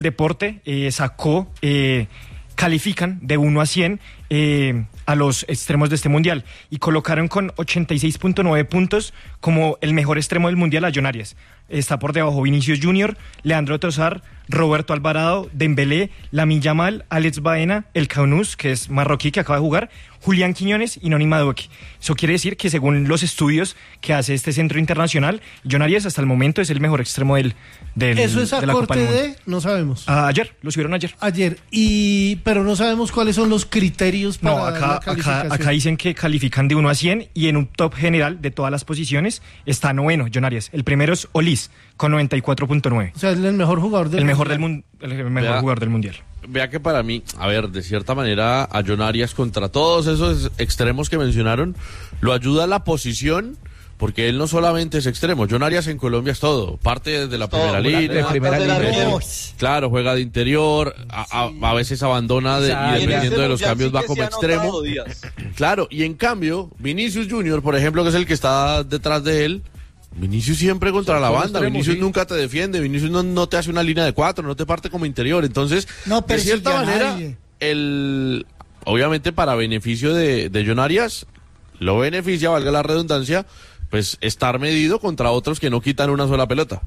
deporte califican de 1 a 100 a los extremos de este mundial y colocaron con 86.9 puntos como el mejor extremo del mundial a John Arias. Está por debajo Vinicius Junior, Leandro Trossard, Roberto Alvarado, Dembélé, Lamine Yamal, Alex Baena, El Khaounous, que es marroquí, que acaba de jugar, Julián Quiñones y Noni Madueke. Eso quiere decir que según los estudios que hace este centro internacional, John Arias hasta el momento es el mejor extremo del ¿Eso es a de la Copa corte del Mundo. de? No sabemos. Ayer, lo subieron ayer. Pero no sabemos cuáles son los criterios para No, la calificación. acá dicen que califican de 1 a 100 y en un top general de todas las posiciones está noveno John Arias. El primero es Olis con 94.9. O sea, es el mejor jugador del mundial. El mejor jugador del mundial. Vea que para mí, a ver, de cierta manera, a John Arias contra todos esos extremos que mencionaron, lo ayuda la posición, porque él no solamente es extremo. John Arias en Colombia es todo, parte de la primera línea. Claro, juega de interior, a veces abandona y dependiendo de los cambios va como extremo. Claro, y en cambio, Vinicius Junior, por ejemplo, que es el que está detrás de él, Vinicius siempre contra la banda, extremo, Vinicius nunca te defiende, Vinicius no te hace una línea de 4, no te parte como interior, entonces, de cierta manera, obviamente para beneficio de John Arias, lo beneficia, valga la redundancia, pues estar medido contra otros que no quitan una sola pelota.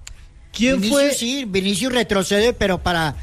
Vinicius retrocede, pero para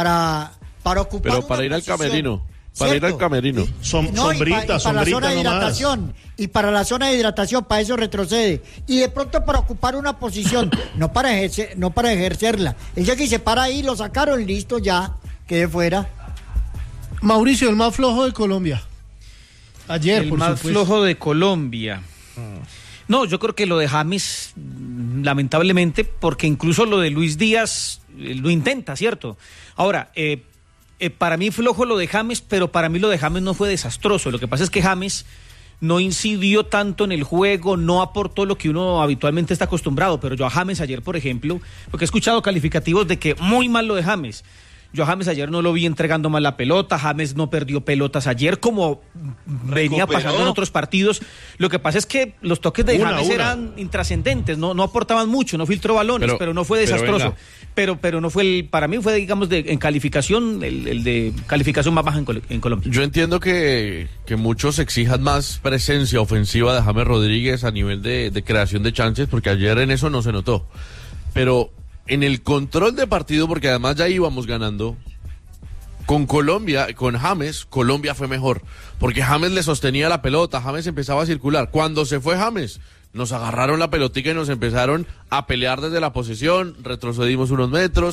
ocupar pero para ir al camerino. Para ir al camerino. Sombrita la zona de hidratación. Y para la zona de hidratación, para eso retrocede. Y de pronto para ocupar una posición, no para ejercerla. Él ya que se para ahí, lo sacaron, listo, ya, quede fuera. Mauricio, el más flojo de Colombia. Ayer, por supuesto. El más flojo de Colombia. No, yo creo que lo de James, lamentablemente, porque incluso lo de Luis Díaz lo intenta, ¿cierto? Ahora, para mí flojo lo de James, pero para mí lo de James no fue desastroso. Lo que pasa es que James no incidió tanto en el juego, no aportó lo que uno habitualmente está acostumbrado, pero yo a James ayer, por ejemplo, porque he escuchado calificativos de que muy mal lo de James. Yo a James ayer no lo vi entregando mal la pelota, James no perdió pelotas ayer como venía pasando en otros partidos. Lo que pasa es que los toques de James eran intrascendentes, no aportaban mucho, no filtró balones, pero no fue desastroso. Pero no fue para mí fue, digamos, en calificación, el de calificación más baja en Colombia. Yo entiendo que muchos exijan más presencia ofensiva de James Rodríguez a nivel de creación de chances, porque ayer en eso no se notó. Pero en el control de partido, porque además ya íbamos ganando, con James, Colombia fue mejor, porque James le sostenía la pelota, James empezaba a circular. Cuando se fue James, nos agarraron la pelotica y nos empezaron a pelear desde la posesión, retrocedimos unos metros,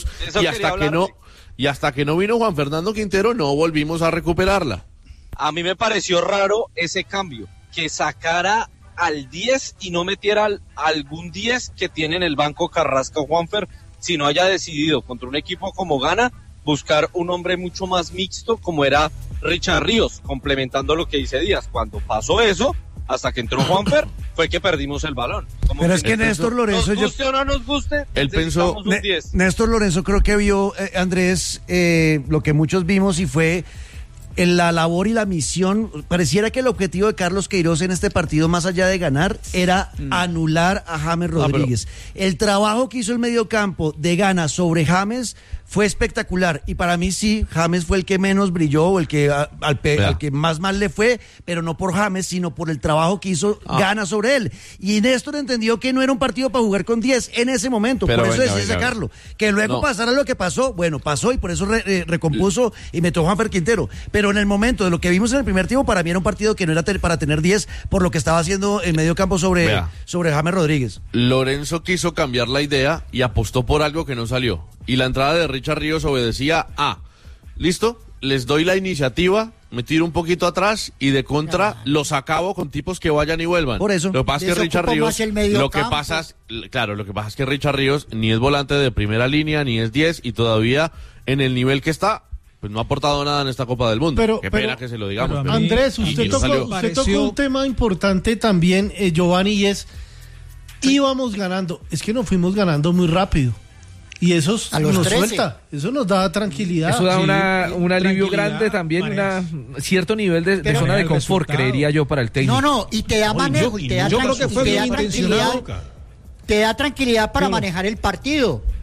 y hasta que no vino Juan Fernando Quintero, no volvimos a recuperarla. A mí me pareció raro ese cambio, que sacara al 10 y no metiera algún 10 que tiene en el banco Carrasco o Juanfer, si no haya decidido contra un equipo como Ghana buscar un hombre mucho más mixto como era Richard Ríos, complementando lo que dice Díaz. Cuando pasó eso, hasta que entró Juanfer, fue que perdimos el balón. Pero es que Néstor Lorenzo, nos guste o no nos guste, él pensó un 10. Néstor Lorenzo creo que vio, Andrés, lo que muchos vimos y fue en la labor y la misión. Pareciera que el objetivo de Carlos Queiroz en este partido, más allá de ganar, era anular a James Rodríguez. El trabajo que hizo el mediocampo de Ghana sobre James fue espectacular, y para mí sí, James fue el que menos brilló, o el que al que más mal le fue, pero no por James, sino por el trabajo que hizo Ghana sobre él. Y Néstor entendió que no era un partido para jugar con 10 en ese momento, pero por eso decidió sacarlo. Que luego pasara lo que pasó, bueno, pasó y por eso recompuso y metió a Juanfer Quintero. Pero en el momento de lo que vimos en el primer tiempo, para mí era un partido que no era para tener 10 por lo que estaba haciendo en medio campo sobre James Rodríguez. Lorenzo quiso cambiar la idea y apostó por algo que no salió. Y la entrada de Richard Ríos obedecía a, listo, les doy la iniciativa, me tiro un poquito atrás y de contra los acabo con tipos que vayan y vuelvan. Por eso. Lo que pasa es que Richard Ríos, lo que pasa es que Richard Ríos ni es volante de primera línea, ni es 10, y todavía en el nivel que está, pues no ha aportado nada en esta Copa del Mundo. Qué pena que se lo digamos. Andrés, usted tocó un tema importante también, Giovanni, y es, íbamos ganando, es que nos fuimos ganando muy rápido. Y eso nos suelta, eso nos da tranquilidad. Eso da un alivio grande también, un cierto nivel de zona de confort, creería yo, para el técnico. No, y te da manejo, y te da tranquilidad para manejar el partido.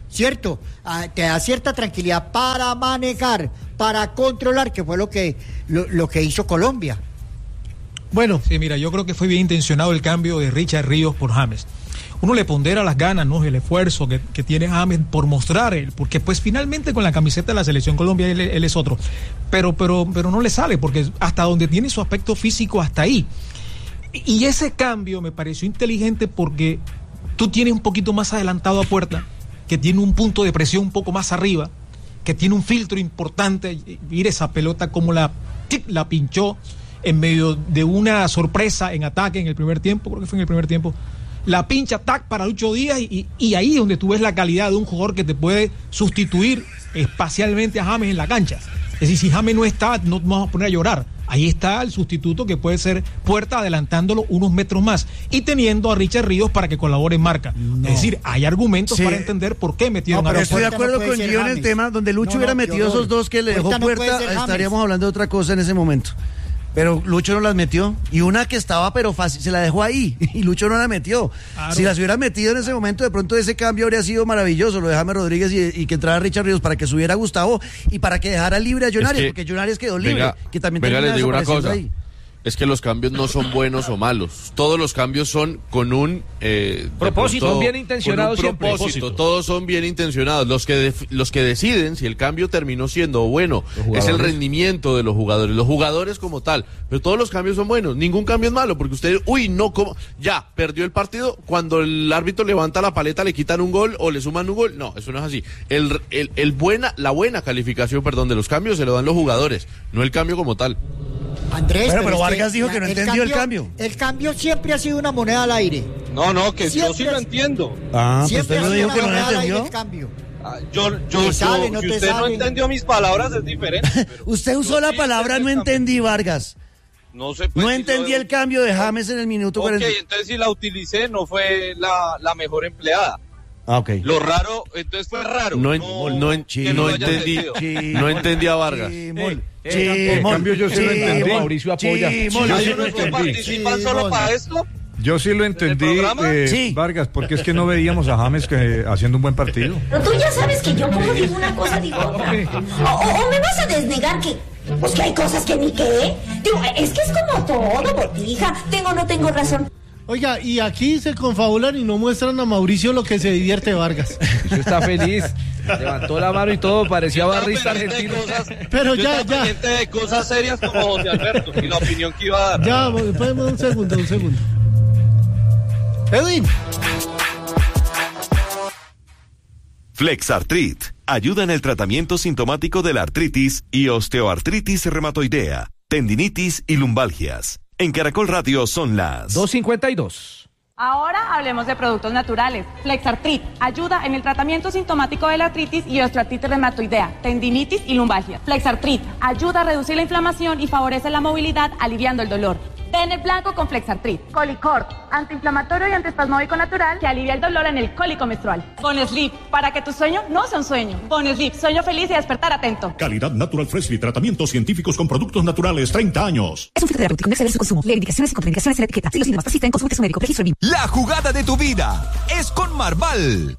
¿cierto? Te da cierta tranquilidad para manejar, para controlar, que fue lo que hizo Colombia. Bueno. Sí, mira, yo creo que fue bien intencionado el cambio de Richard Ríos por James. Uno le pondera las ganas, ¿no? El esfuerzo que tiene James por mostrar, porque pues finalmente con la camiseta de la Selección Colombia él es otro. Pero no le sale, porque hasta donde tiene su aspecto físico, hasta ahí. Y ese cambio me pareció inteligente porque tú tienes un poquito más adelantado a Puerta, que tiene un punto de presión un poco más arriba, que tiene un filtro importante. Ir esa pelota como la pinchó en medio de una sorpresa en ataque en el primer tiempo, creo que fue en el primer tiempo. La pincha para Lucho Díaz y ahí es donde tú ves la calidad de un jugador que te puede sustituir espacialmente a James en la cancha. Es decir, si James no está, no vamos a poner a llorar. Ahí está el sustituto que puede ser Puerta, adelantándolo unos metros más y teniendo a Richard Ríos para que colabore en marca. No. Es decir, hay argumentos para entender por qué metieron a Puerta. Estoy de acuerdo con Gio en el tema, donde Lucho hubiera metido esos dos que le dejó Puerta, estaríamos hablando de otra cosa en ese momento. Pero Lucho no las metió. Y una que estaba pero fácil, se la dejó ahí. Y Lucho no la metió. Claro. Si las hubiera metido en ese momento, de pronto ese cambio habría sido maravilloso. Lo de James Rodríguez y que entrara Richard Ríos para que subiera Gustavo y para que dejara libre a Jonarias, porque Jonarias quedó libre. Que también les digo una cosa. Ahí. Es que los cambios no son buenos o malos. Todos los cambios son con un propósito, son bien intencionados siempre. Todos son bien intencionados. Los que deciden si el cambio terminó siendo bueno es el rendimiento de los jugadores como tal. Pero todos los cambios son buenos. Ningún cambio es malo, porque usted, ya perdió el partido. Cuando el árbitro levanta la paleta le quitan un gol o le suman un gol. No, eso no es así. La buena calificación, de los cambios se lo dan los jugadores, no el cambio como tal. Andrés, pero Vargas dijo que no entendió el cambio. El cambio siempre ha sido una moneda al aire. No, que siempre, yo sí lo entiendo. Siempre usted no dijo que no lo entendió. El cambio. Si usted no entendió mis palabras es diferente. Usted usó la palabra no entendí, Vargas. No sé. No entendí el cambio de James en el minuto 40. Ok, entonces si la utilicé no fue la mejor empleada. Okay. Lo raro, entonces fue raro. No entendí a Vargas. En cambio yo sí lo entendí. Mauricio apoya. ¿Participan solo para esto? Yo sí lo entendí, Vargas, porque es que no veíamos a James haciendo un buen partido. Pero tú ya sabes que yo como digo una cosa, digo otra. O me vas a desnegar que hay cosas que ni qué. Digo, es que es como todo, Botija. Tengo o no tengo razón. Oiga, y aquí se confabulan y no muestran a Mauricio lo que se divierte Vargas. Eso está feliz. Levantó la mano y todo, parecía barrista argentino. Pero ya. Pendiente de cosas serias como José Alberto y la opinión que iba a dar. Ya, un segundo. Edwin. Flexartrit ayuda en el tratamiento sintomático de la artritis y osteoartritis reumatoidea, tendinitis y lumbalgias. En Caracol Radio son las 2:52. Ahora hablemos de productos naturales. Flexartrit ayuda en el tratamiento sintomático de la artritis y osteoartritis reumatoidea, tendinitis y lumbalgia. Flexartrit ayuda a reducir la inflamación y favorece la movilidad, aliviando el dolor. Ten el blanco con Flexartrit. Colicort, antiinflamatorio y antiespasmódico natural que alivia el dolor en el cólico menstrual. Bonesleep, para que tu sueño no sea un sueño. Bonesleep, sueño feliz y despertar atento. Calidad Natural Freshly, tratamientos científicos con productos naturales, 30 años. Es un filtro terapéutico, no exceder su consumo. Lee indicaciones y contraindicaciones en la etiqueta. Si los síntomas persisten, consulte a su médico. Registro en BIM. La jugada de tu vida es con Marval.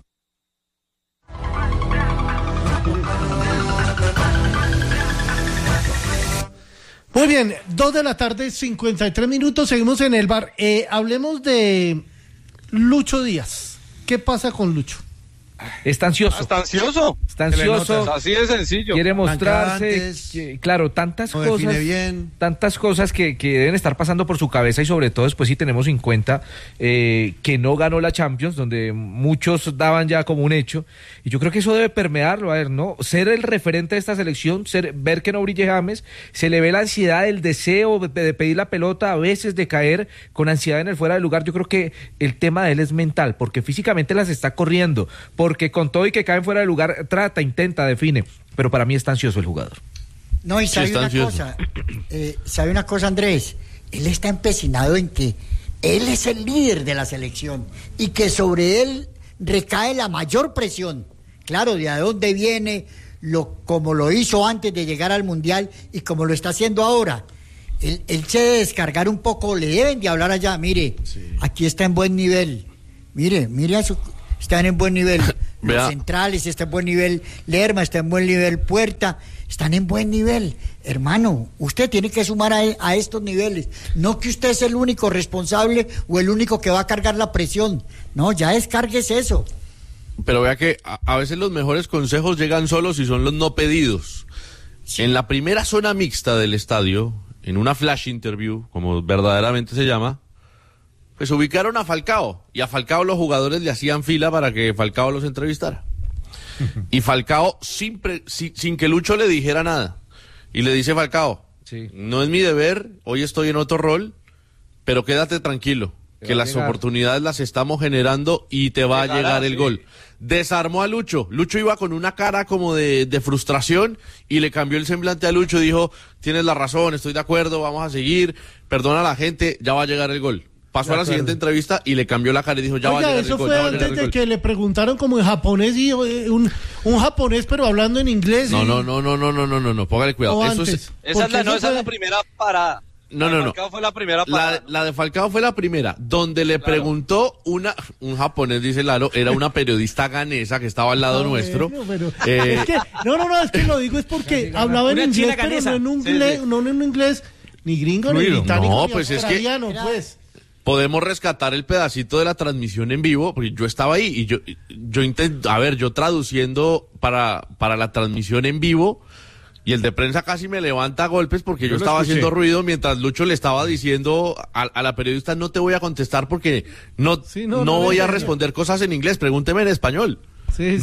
Muy bien, 2:53 p.m, seguimos en el bar. Hablemos de Lucho Díaz. ¿Qué pasa con Lucho? Está ansioso. ¿Está ansioso? Está ansioso. Así de sencillo. Quiere mostrarse. Claro, tantas cosas que deben estar pasando por su cabeza y sobre todo después si tenemos en cuenta que no ganó la Champions, donde muchos daban ya como un hecho. Y yo creo que eso debe permearlo, ¿no? Ser el referente de esta selección, ver que no brille James, se le ve la ansiedad, el deseo de pedir la pelota, a veces de caer con ansiedad en el fuera de lugar. Yo creo que el tema de él es mental, porque físicamente las está corriendo, porque con todo y que caen fuera de lugar, trata, intenta, define, pero para mí está ansioso el jugador. No, y sabe una cosa, Andrés, él está empecinado en que él es el líder de la selección y que sobre él recae la mayor presión. Claro, de dónde viene, como lo hizo antes de llegar al Mundial y como lo está haciendo ahora. Él se debe descargar un poco, le deben de hablar allá, mire, aquí está en buen nivel, mire, están en buen nivel. Los centrales está en buen nivel, Lerma está en buen nivel, Puerta, están en buen nivel. Hermano, usted tiene que sumar a estos niveles. No que usted es el único responsable o el único que va a cargar la presión. No, ya descargues eso. Pero vea que a veces los mejores consejos llegan solos y son los no pedidos. Sí. En la primera zona mixta del estadio, en una flash interview, como verdaderamente se llama, pues ubicaron a Falcao. Y a Falcao los jugadores le hacían fila para que Falcao los entrevistara. Y Falcao, sin que Lucho le dijera nada. Y le dice Falcao, no es mi deber, hoy estoy en otro rol, pero quédate tranquilo, que las oportunidades las estamos generando y te va a llegar el gol. Desarmó a Lucho. Lucho iba con una cara como de frustración y le cambió el semblante a Lucho. Dijo, tienes la razón, estoy de acuerdo, vamos a seguir, perdona a la gente, ya va a llegar el gol. Pasó a la siguiente entrevista y le cambió la cara y dijo, ya va a llegar el gol. Eso fue antes de que le preguntaron como en japonés y un japonés pero hablando en inglés. No, póngale cuidado. Esa es la primera parada. No. Falcao fue la primera parada. La de Falcao fue la primera, donde le preguntó un japonés, dice Lalo, era una periodista ganesa que estaba al lado nuestro. Es que lo digo es porque hablaba en inglés, pero no en un inglés ni gringo, ni británico, ni australiano, pues. Podemos rescatar el pedacito de la transmisión en vivo, porque yo estaba ahí y yo intenté, yo traduciendo para la transmisión en vivo, y el de prensa casi me levanta a golpes porque yo estaba haciendo ruido mientras Lucho le estaba diciendo a la periodista, no te voy a contestar porque no voy a responder cosas en inglés, pregúnteme en español. Sí.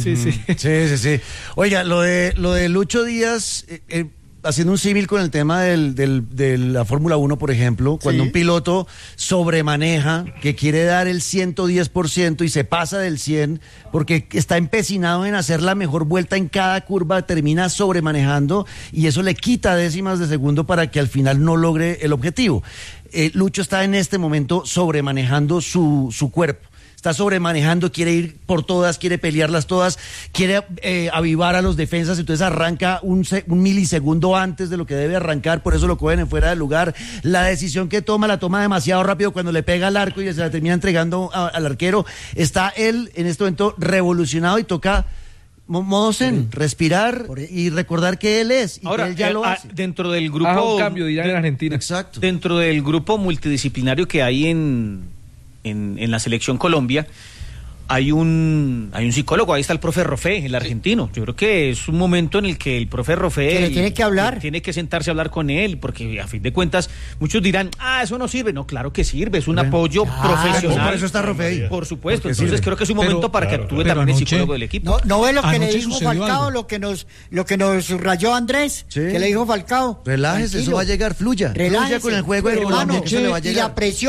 Oiga, lo de Lucho Díaz, haciendo un símil con el tema de la Fórmula 1, por ejemplo, cuando un piloto sobremaneja, que quiere dar el 110% y se pasa del 100% porque está empecinado en hacer la mejor vuelta en cada curva, termina sobremanejando y eso le quita décimas de segundo para que al final no logre el objetivo. Lucho está en este momento sobremanejando su cuerpo. Está sobremanejando, quiere ir por todas, quiere pelearlas todas, quiere avivar a los defensas, entonces arranca un milisegundo antes de lo que debe arrancar, por eso lo cogen en fuera de lugar. La decisión que la toma demasiado rápido cuando le pega al arco y se la termina entregando al arquero. Está él en este momento revolucionado y toca modo zen, respirar y recordar que él es y ahora, que él ya lo hace. Dentro del grupo... un cambio, dirán en Argentina. Exacto. Dentro del grupo multidisciplinario que hay en la selección Colombia, hay un psicólogo, ahí está el profe Rofé, el argentino. Yo creo que es un momento en el que el profe Rofé le tiene que hablar. Tiene que sentarse a hablar con él, porque a fin de cuentas muchos dirán, eso no sirve. No, claro que sirve, es un apoyo profesional. Por eso está Rofé ahí. Por supuesto, entonces sirve. Creo que es un momento para que actúe también el psicólogo del equipo. No ve lo que le dijo Falcao, lo que nos subrayó Andrés, que le dijo Falcao. Relájese, eso va a llegar, fluya con el juego de Colombia, que eso le va a llegar.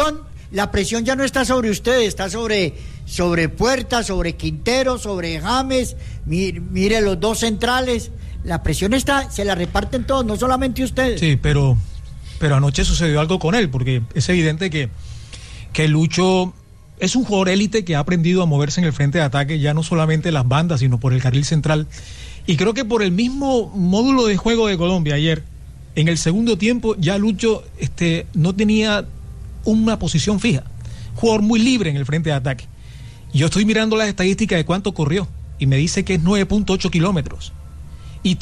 Y la presión ya no está sobre ustedes, está sobre Puerta, sobre Quintero, sobre James, mire los dos centrales, la presión se la reparten todos, no solamente ustedes. Sí, pero anoche sucedió algo con él, porque es evidente que Lucho es un jugador élite que ha aprendido a moverse en el frente de ataque, ya no solamente las bandas, sino por el carril central, y creo que por el mismo módulo de juego de Colombia ayer, en el segundo tiempo ya Lucho no tenía una posición fija, jugador muy libre en el frente de ataque. Yo estoy mirando las estadísticas de cuánto corrió y me dice que es 9.8 kilómetros y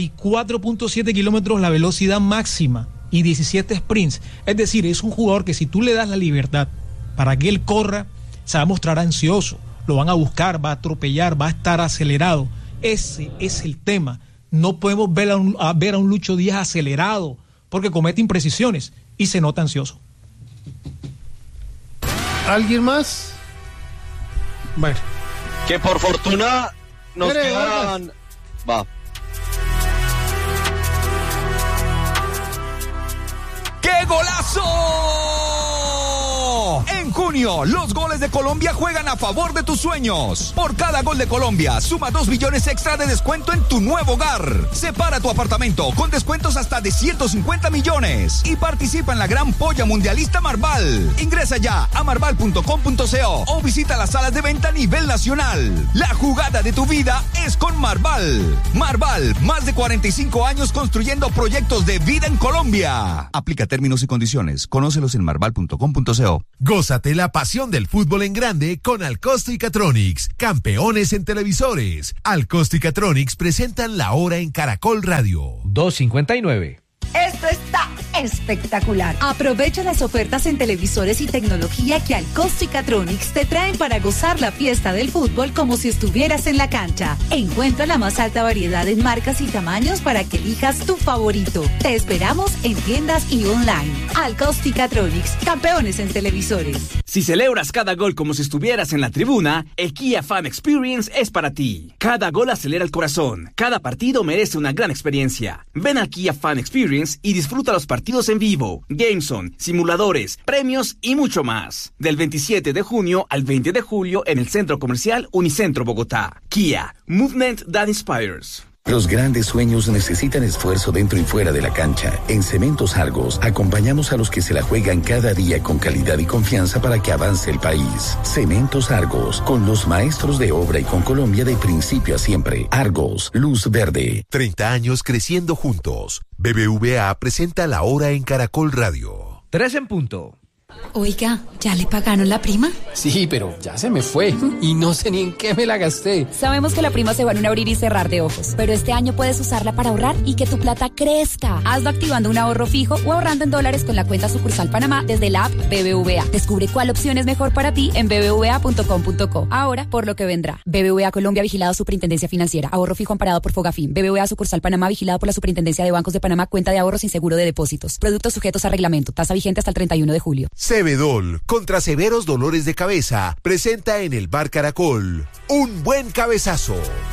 34.7 kilómetros la velocidad máxima y 17 sprints. Es decir, es un jugador que si tú le das la libertad para que él corra, se va a mostrar ansioso, lo van a buscar, va a atropellar, va a estar acelerado. Ese es el tema. No podemos ver a un Lucho Díaz acelerado porque comete imprecisiones y se nota ansioso. ¿Alguien más? Bueno. Que por fortuna nos quedan... Va. ¡Qué golazo! En junio, los goles de Colombia juegan a favor de tus sueños. Por cada gol de Colombia, suma 2 millones extra de descuento en tu nuevo hogar. Separa tu apartamento con descuentos hasta de 150 millones. Y participa en la gran polla mundialista Marval. Ingresa ya a marval.com.co o visita las salas de venta a nivel nacional. La jugada de tu vida es con Marval. Marval, más de 45 años construyendo proyectos de vida en Colombia. Aplica términos y condiciones. Conócelos en marval.com.co. Gózate la pasión del fútbol en grande con Alcosto y Catronics, campeones en televisores. Alcosto y Catronics presentan La Hora en Caracol Radio. 2:59. Esto está espectacular. Aprovecha las ofertas en televisores y tecnología que Alcosto y Catronics te traen para gozar la fiesta del fútbol como si estuvieras en la cancha. Encuentra la más alta variedad en marcas y tamaños para que elijas tu favorito. Te esperamos en tiendas y online. Alcosto y Catronics, campeones en televisores. Si celebras cada gol como si estuvieras en la tribuna, el Kia Fan Experience es para ti. Cada gol acelera el corazón. Cada partido merece una gran experiencia. Ven al Kia Fan Experience y disfruta los partidos en vivo, Gameson, simuladores, premios y mucho más. Del 27 de junio al 20 de julio en el Centro Comercial Unicentro Bogotá. Kia, Movement that Inspires. Los grandes sueños necesitan esfuerzo dentro y fuera de la cancha. En Cementos Argos acompañamos a los que se la juegan cada día con calidad y confianza para que avance el país. Cementos Argos, con los maestros de obra y con Colombia de principio a siempre. Argos, luz verde. 30 años creciendo juntos. BBVA presenta La Hora en Caracol Radio. 3:00. Oiga, ¿ya le pagaron la prima? Sí, pero ya se me fue y no sé ni en qué me la gasté. Sabemos que la prima se va en un abrir y cerrar de ojos, pero este año puedes usarla para ahorrar y que tu plata crezca. Hazlo activando un ahorro fijo o ahorrando en dólares con la cuenta sucursal Panamá desde la app BBVA. Descubre cuál opción es mejor para ti en bbva.com.co. Ahora, por lo que vendrá. BBVA Colombia, vigilado Superintendencia Financiera. Ahorro fijo amparado por Fogafín. BBVA sucursal Panamá, vigilado por la Superintendencia de Bancos de Panamá. Cuenta de ahorro sin seguro de depósitos. Productos sujetos a reglamento. Tasa vigente hasta el 31 de julio. Cebedol, contra severos dolores de cabeza, presenta en el Bar Caracol un buen cabezazo.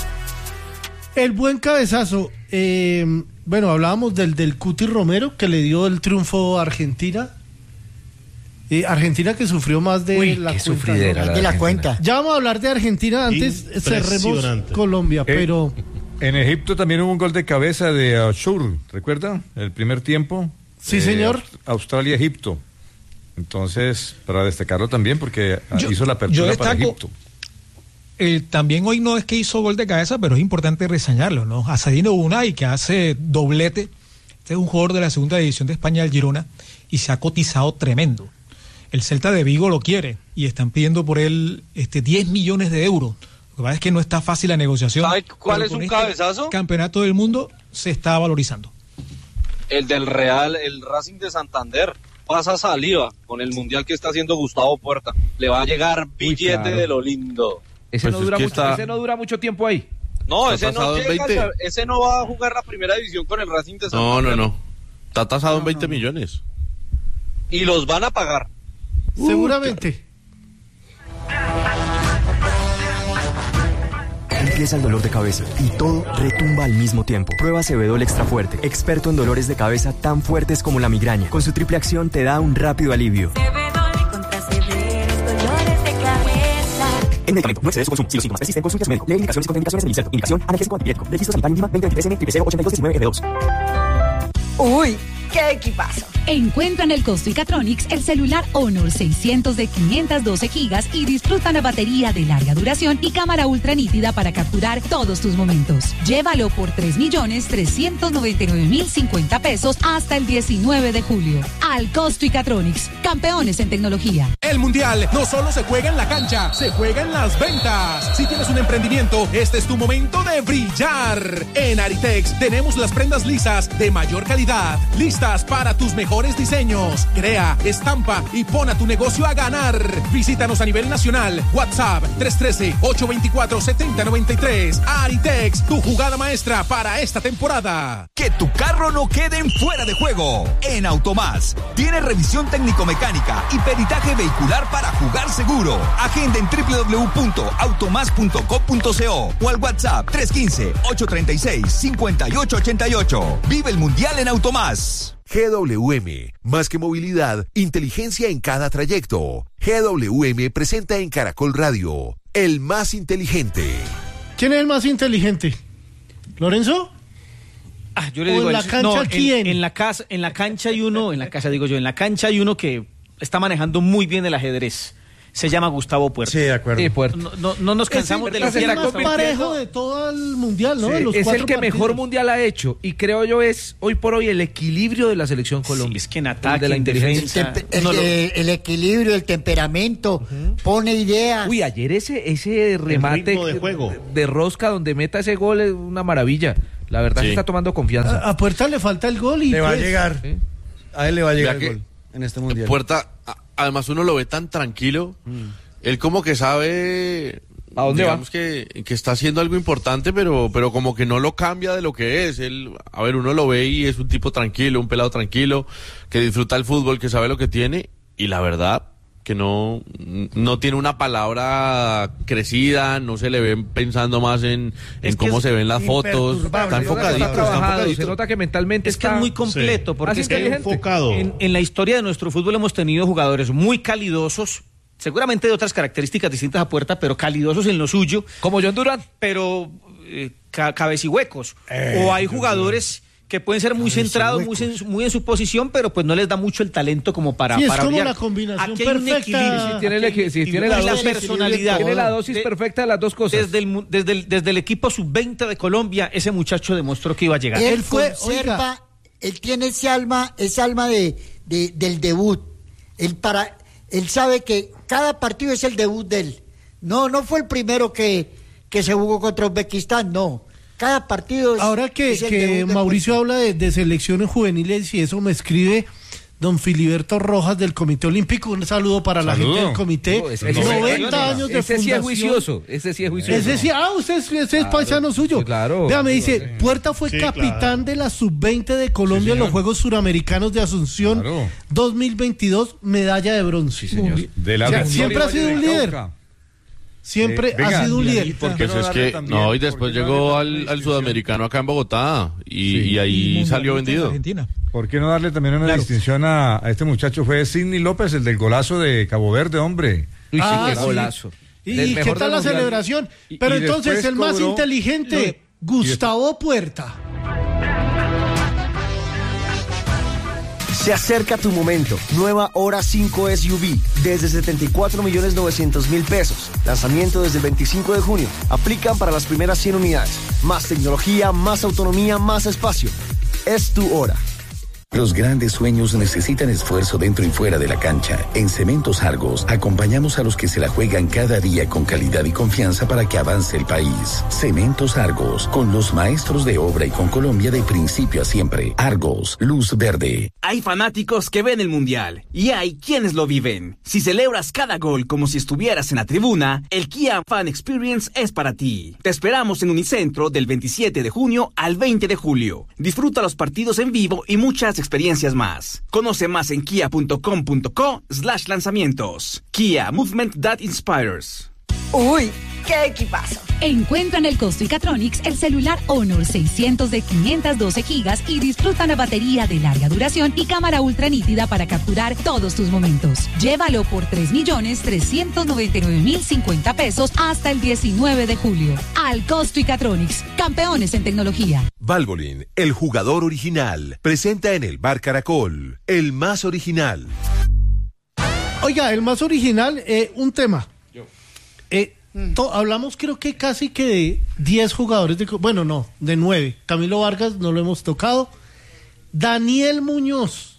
El buen cabezazo. Bueno, hablábamos del Cuti Romero, que le dio el triunfo a Argentina. Argentina que sufrió más de la cuenta. De la cuenta. Ya vamos a hablar de Argentina, antes cerremos Colombia, pero... En Egipto también hubo un gol de cabeza de Ashur, ¿recuerda? El primer tiempo. Sí, señor. Australia-Egipto. Entonces, para destacarlo también, porque hizo la apertura para Egipto. También hoy no es que hizo gol de cabeza, pero es importante reseñarlo, ¿no? Asadino Unai, que hace doblete. Este es un jugador de la segunda división de España, del Girona, y se ha cotizado tremendo. El Celta de Vigo lo quiere y están pidiendo por él 10 millones de euros. Lo que pasa es que no está fácil la negociación. ¿Sabe cuál es un cabezazo? Campeonato del mundo se está valorizando. El del Real, el Racing de Santander. Pasa saliva con el mundial que está haciendo Gustavo Puerta. Le va a llegar billete claro. De lo lindo. Ese, pues ese no dura mucho tiempo ahí. No, ese no llega, ese no va a jugar la primera división con el Racing de Santander. No. Está tasado en 20 millones. Y los van a pagar. Seguramente. Empieza el dolor de cabeza y todo retumba al mismo tiempo. Prueba Cebedol Extra Fuerte, experto en dolores de cabeza tan fuertes como la migraña. Con su triple acción te da un rápido alivio. Cebedol contra severos dolores de cabeza. El medicamento no excede su consumo. Si los síntomas persisten, consulte a su médico. Lee indicaciones y contraindicaciones en el inserto. Indicación, analgésico antipirético. Registro sanitario mínima 2023N 008219F2. ¡Uy! ¡Qué equipazo! Encuentra en el Costo y Catronics el celular Honor 600 de 512 gigas y disfruta la batería de larga duración y cámara ultra nítida para capturar todos tus momentos. Llévalo por 3.399.050 pesos hasta el 19 de julio. Al Costo y Catronics, campeones en tecnología. El Mundial no solo se juega en la cancha, se juega en las ventas. Si tienes un emprendimiento, este es tu momento de brillar. En Aritex tenemos las prendas lisas de mayor calidad, listas para tus mejores diseños. Crea, estampa y pon a tu negocio a ganar. Visítanos a nivel nacional. WhatsApp 313-824-7093. Aritex, tu jugada maestra para esta temporada. Que tu carro no quede en fuera de juego. En Automás tiene revisión técnico-mecánica y peritaje vehicular para jugar seguro. Agenda en www.automas.co.co o al WhatsApp 315-836-5888. Vive el Mundial en Automás. GWM, más que movilidad, inteligencia en cada trayecto. GWM presenta en Caracol Radio, el más inteligente. ¿Quién es el más inteligente? ¿Lorenzo? Yo le digo, en la cancha, ¿quién? En la cancha hay uno que está manejando muy bien el ajedrez. se llama Gustavo Puerta. Sí, de acuerdo. Sí, Puerta. No nos cansamos de lo que es el más parejo de todo el mundial, ¿no? Sí, Los es el que partidos. mejor mundial ha hecho y creo yo es hoy por hoy el equilibrio de la selección Colombia. Sí, es que en ataque, de la inteligencia, el equilibrio, el temperamento, pone ideas. Uy, ayer ese remate de juego de rosca donde meta ese gol es una maravilla. La verdad que está tomando confianza. A Puerta le falta el gol y le va a pues, llegar. ¿sí? A él le va a llegar el gol en este mundial. Puerta, además uno lo ve tan tranquilo. Él como que sabe, ¿a dónde digamos que está haciendo algo importante, pero como que no lo cambia de lo que es. Él, a ver, uno lo ve y es un tipo tranquilo, un pelado tranquilo, que disfruta el fútbol, que sabe lo que tiene, y la verdad que no tiene una palabra crecida, no se le ven pensando más en cómo se ven las fotos, está enfocadito. Se nota que mentalmente es que es muy completo, porque es que enfocado. En la historia de nuestro fútbol hemos tenido jugadores muy calidosos, seguramente de otras características distintas a Puerta, pero calidosos en lo suyo. Como John Durán. Pero cabecihuecos. O hay jugadores que pueden ser muy centrados, muy en su posición, pero pues no les da mucho el talento como para es para como brillar. la combinación Aquí hay un perfecta. Tiene la personalidad. Tiene la dosis perfecta de las dos cosas. Desde el equipo sub-20 de Colombia, ese muchacho demostró que iba a llegar. Él conserva, él tiene ese alma del debut. Él sabe que cada partido es el debut de él. No fue el primero que se jugó contra Uzbekistán, no. Cada partido es... Ahora que Mauricio habla de selecciones juveniles y eso, me escribe don Filiberto Rojas del Comité Olímpico. Un saludo para la gente del comité. 90 años de fundación. Ese sí es juicioso. Ese es paisano suyo. Sí, claro. Vea, me dice, Puerta fue capitán de la sub-20 de Colombia en los Juegos Suramericanos de Asunción 2022, medalla de bronce. Sí, señor. Siempre ha sido un líder. Siempre ha sido un líder. Porque es que y después llegó al sudamericano acá en Bogotá y ahí salió vendido. ¿Por qué no darle también una distinción a este muchacho? Fue Sidney López, el del golazo de Cabo Verde, hombre. Qué golazo. ¿Y qué tal la celebración? Pero entonces el más inteligente, Gustavo Puerta. Se acerca tu momento. Nueva Hora 5 SUV desde 74.900.000 pesos. Lanzamiento desde el 25 de junio. Aplican para las primeras 100 unidades. Más tecnología, más autonomía, más espacio. Es tu hora. Los grandes sueños necesitan esfuerzo dentro y fuera de la cancha. En Cementos Argos acompañamos a los que se la juegan cada día con calidad y confianza para que avance el país. Cementos Argos, con los maestros de obra y con Colombia de principio a siempre. Argos, luz verde. Hay fanáticos que ven el Mundial y hay quienes lo viven. Si celebras cada gol como si estuvieras en la tribuna, el Kia Fan Experience es para ti. Te esperamos en Unicentro del 27 de junio al 20 de julio. Disfruta los partidos en vivo y muchas experiencias más. Conoce más en kia.com.co/lanzamientos. Kia, movement that inspires. Uy, ¡qué equipazo! Encuentra en el Costo-Icatronics el celular Honor 600 de 512 gigas y disfruta una batería de larga duración y cámara ultra nítida para capturar todos tus momentos. Llévalo por 3.399.050 pesos hasta el 19 de julio. Al Costo-Icatronics, campeones en tecnología. Valvoline, el jugador original, presenta en el Bar Caracol, el más original. Oiga, el más original, un tema. Hablamos creo que casi que de 10 jugadores, de 9. Camilo Vargas no lo hemos tocado. Daniel Muñoz.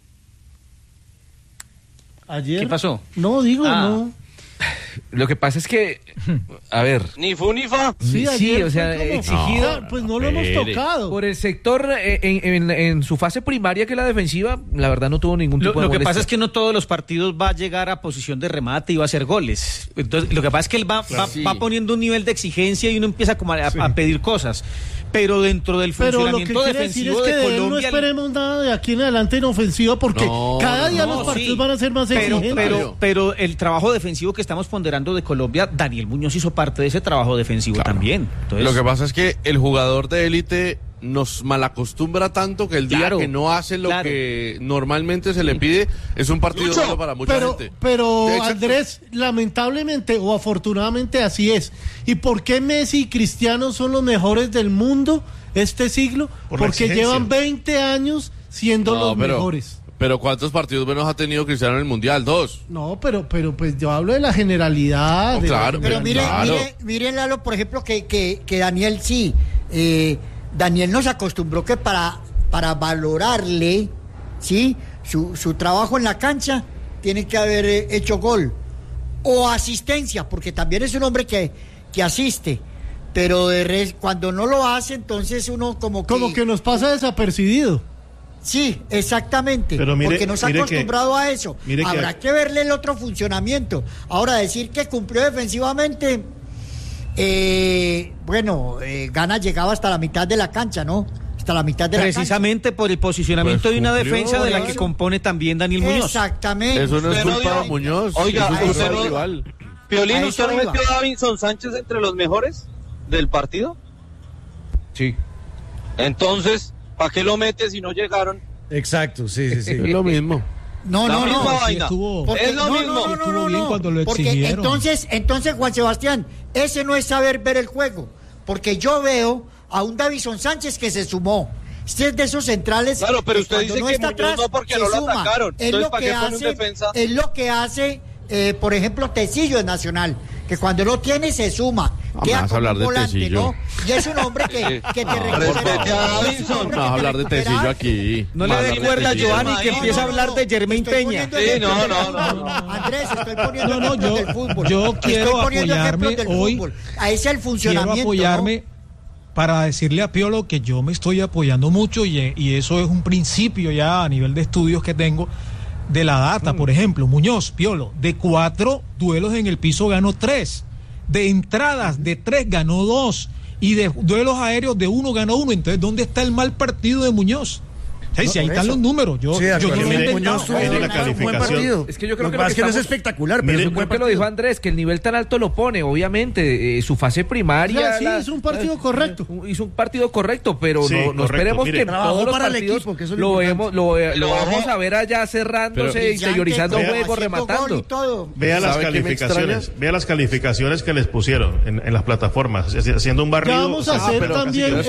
Ayer. ¿Qué pasó? No. Lo que pasa es que, a ver. Ni fu ni fa. Sí, o sea, exigida. Pues no lo hemos tocado. Por el sector, en su fase primaria, que es la defensiva, la verdad no tuvo ningún tipo de molestia. Lo que pasa es que no todos los partidos va a llegar a posición de remate y va a hacer goles. Entonces, lo que pasa es que él va poniendo un nivel de exigencia y uno empieza como a pedir cosas. Pero dentro del funcionamiento defensivo de Colombia... no esperemos nada de aquí en adelante en ofensiva porque cada día los partidos van a ser más exigentes. Pero el trabajo defensivo que estamos ponderando de Colombia, Daniel Muñoz hizo parte de ese trabajo defensivo también. Entonces, lo que pasa es que el jugador de élite nos malacostumbra tanto que el día que no hace lo que normalmente se le pide es un partido duro para mucha gente. Pero Andrés, lamentablemente o afortunadamente así es. ¿Y por qué Messi y Cristiano son los mejores del mundo este siglo? Porque llevan 20 años siendo los mejores. Pero ¿cuántos partidos buenos ha tenido Cristiano en el Mundial? 2. No, pero pues yo hablo de la generalidad. No, claro. Pero mire, Lalo, por ejemplo, que Daniel sí. Daniel nos acostumbró que para valorarle, ¿sí? Su trabajo en la cancha, tiene que haber hecho gol. O asistencia, porque también es un hombre que asiste. Pero cuando no lo hace, entonces uno como que nos pasa desapercibido. Sí, exactamente, pero porque nos ha acostumbrado a eso. Habrá que verle el otro funcionamiento. Ahora, decir que cumplió defensivamente, Gana llegaba hasta la mitad de la cancha, ¿no? Hasta la mitad de la cancha. Precisamente por el posicionamiento de una defensa de la que compone también Daniel Muñoz. Exactamente. Eso no es culpa de Muñoz. Oiga, rival. Piolín, ¿usted no metió a Davinson Sánchez entre los mejores del partido? Sí. Entonces, ¿para qué lo mete si no llegaron? Exacto, sí. Es lo mismo. No. Es lo mismo. No. Cuando lo porque entonces, Juan Sebastián, ese no es saber ver el juego. Porque yo veo a un Davinson Sánchez que se sumó. Este es de esos centrales. Claro, pero usted dice no que está Muñoz atrás, no porque no lo atacaron. Entonces, ¿para qué pone un defensa? Es lo que hace, por ejemplo, Tecillo en Nacional. Que cuando lo tiene se suma. Queda como un volante, ¿no? Y es un hombre que te respete a Davinson. Vamos a hablar de Tecillo aquí. No le dé cuerda a Giovanni que empieza a hablar de Germain Peña. Sí, no. Andrés, estoy poniendo ejemplos del fútbol. Yo quiero apoyarme hoy. A ese es el funcionamiento. Quiero apoyarme para decirle a Piolo que yo me estoy apoyando mucho y eso es un principio ya a nivel de estudios que tengo de la data. Por ejemplo, Muñoz, Piolo, de 4 duelos en el piso ganó 3, de entradas de 3 ganó 2 y de duelos aéreos de 1 ganó 1. Entonces, ¿dónde está el mal partido de Muñoz? Sí, ahí están los números. Yo Muñoz tuvo la calificación. Es que yo creo que no es espectacular, pero creo que lo dijo Andrés, que el nivel tan alto lo pone, obviamente, su fase primaria. Sí, hizo un partido correcto. Hizo un partido correcto, pero sí, no esperemos que todos los partidos lo vamos a ver allá cerrándose, interiorizando juegos, rematando. Vea las calificaciones que les pusieron en las plataformas, haciendo un barrido. Ya vamos a hacer también,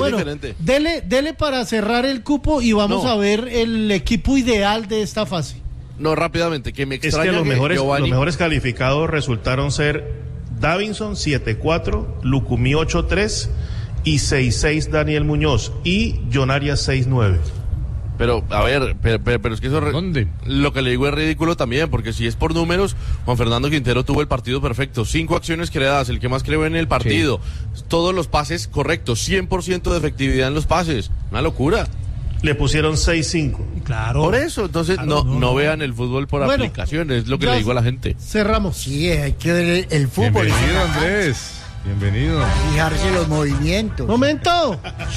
dele para cerrar el cupo y vamos a ver el equipo ideal de esta fase. No, rápidamente, que me extraña. Es que los mejores calificados resultaron ser Davinson 7-4, Lucumí 8-3 y 6-6 Daniel Muñoz y John Arias 6-9. Pero, a ver, pero es que eso... ¿Dónde? Lo que le digo es ridículo también, porque si es por números, Juan Fernando Quintero tuvo el partido perfecto, 5 acciones creadas, el que más creó en el partido, todos los pases correctos, 100% de efectividad en los pases, una locura. Le pusieron 6-5. Claro. Por eso, entonces no vean el fútbol por aplicaciones, es lo que le digo a la gente. Cerramos. Sí, hay que ver el fútbol. Bienvenido, Andrés. Bienvenido. Fijarse los movimientos. ¡Momento!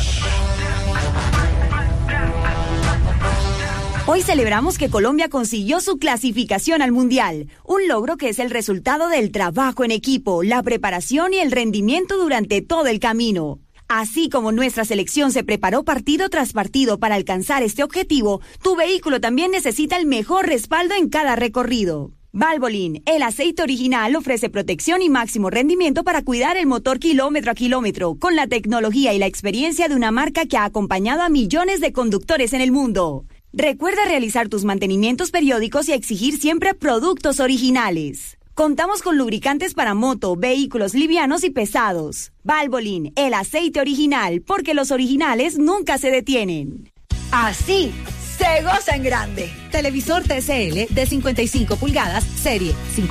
Hoy celebramos que Colombia consiguió su clasificación al Mundial, un logro que es el resultado del trabajo en equipo, la preparación y el rendimiento durante todo el camino. Así como nuestra selección se preparó partido tras partido para alcanzar este objetivo, tu vehículo también necesita el mejor respaldo en cada recorrido. Valvoline, el aceite original, ofrece protección y máximo rendimiento para cuidar el motor kilómetro a kilómetro, con la tecnología y la experiencia de una marca que ha acompañado a millones de conductores en el mundo. Recuerda realizar tus mantenimientos periódicos y exigir siempre productos originales. Contamos con lubricantes para moto, vehículos livianos y pesados. Valvoline, el aceite original, porque los originales nunca se detienen. Así se goza en grande. Televisor TCL de 55 pulgadas, serie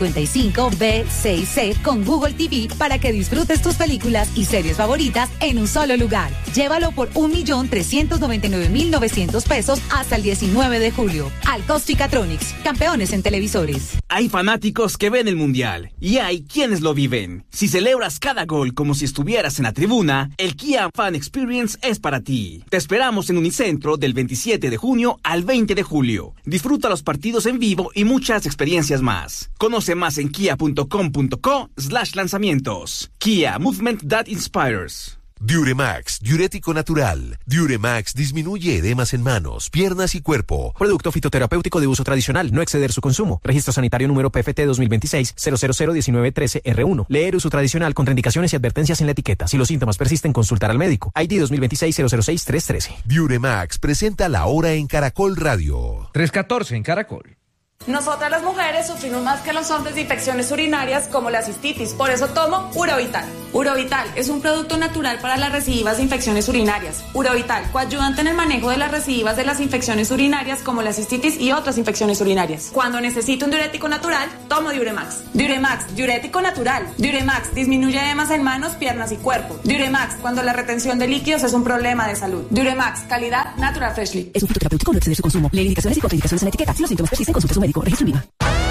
55B6C con Google TV para que disfrutes tus películas y series favoritas en un solo lugar. Llévalo por 1.399.900 pesos hasta el 19 de julio. Alcosticatronics, campeones en televisores. Hay fanáticos que ven el Mundial y hay quienes lo viven. Si celebras cada gol como si estuvieras en la tribuna, el Kia Fan Experience es para ti. Te esperamos en Unicentro del 27 de junio al 20 de julio. Disfruta los partidos en vivo y muchas experiencias más. Conoce más en kia.com.co/lanzamientos. Kia, movement that inspires. Diuremax, diurético natural. Diuremax disminuye edemas en manos, piernas y cuerpo. Producto fitoterapéutico de uso tradicional, no exceder su consumo. Registro sanitario número PFT 2026-0001913R1. Leer uso tradicional, contraindicaciones y advertencias en la etiqueta. Si los síntomas persisten, consultar al médico. ID 2026-006-313. Diuremax presenta La Hora en Caracol Radio. 3:14 en Caracol. Nosotras las mujeres sufrimos más que los hombres de infecciones urinarias como la cistitis, por eso tomo Urovital. Urovital es un producto natural para las recidivas de infecciones urinarias. Urovital, coayudante en el manejo de las recidivas de las infecciones urinarias como la cistitis y otras infecciones urinarias. Cuando necesito un diurético natural, tomo Diuremax. Diuremax, diurético natural. Diuremax disminuye edemas en manos, piernas y cuerpo. Diuremax, cuando la retención de líquidos es un problema de salud. Diuremax, calidad Natural Freshly. Es un fitoterapéutico, no exceder su consumo. Leer indicaciones y contraindicaciones en la etiqueta. Si los síntomas persisten, consulte a su médico. Registro INVIMA.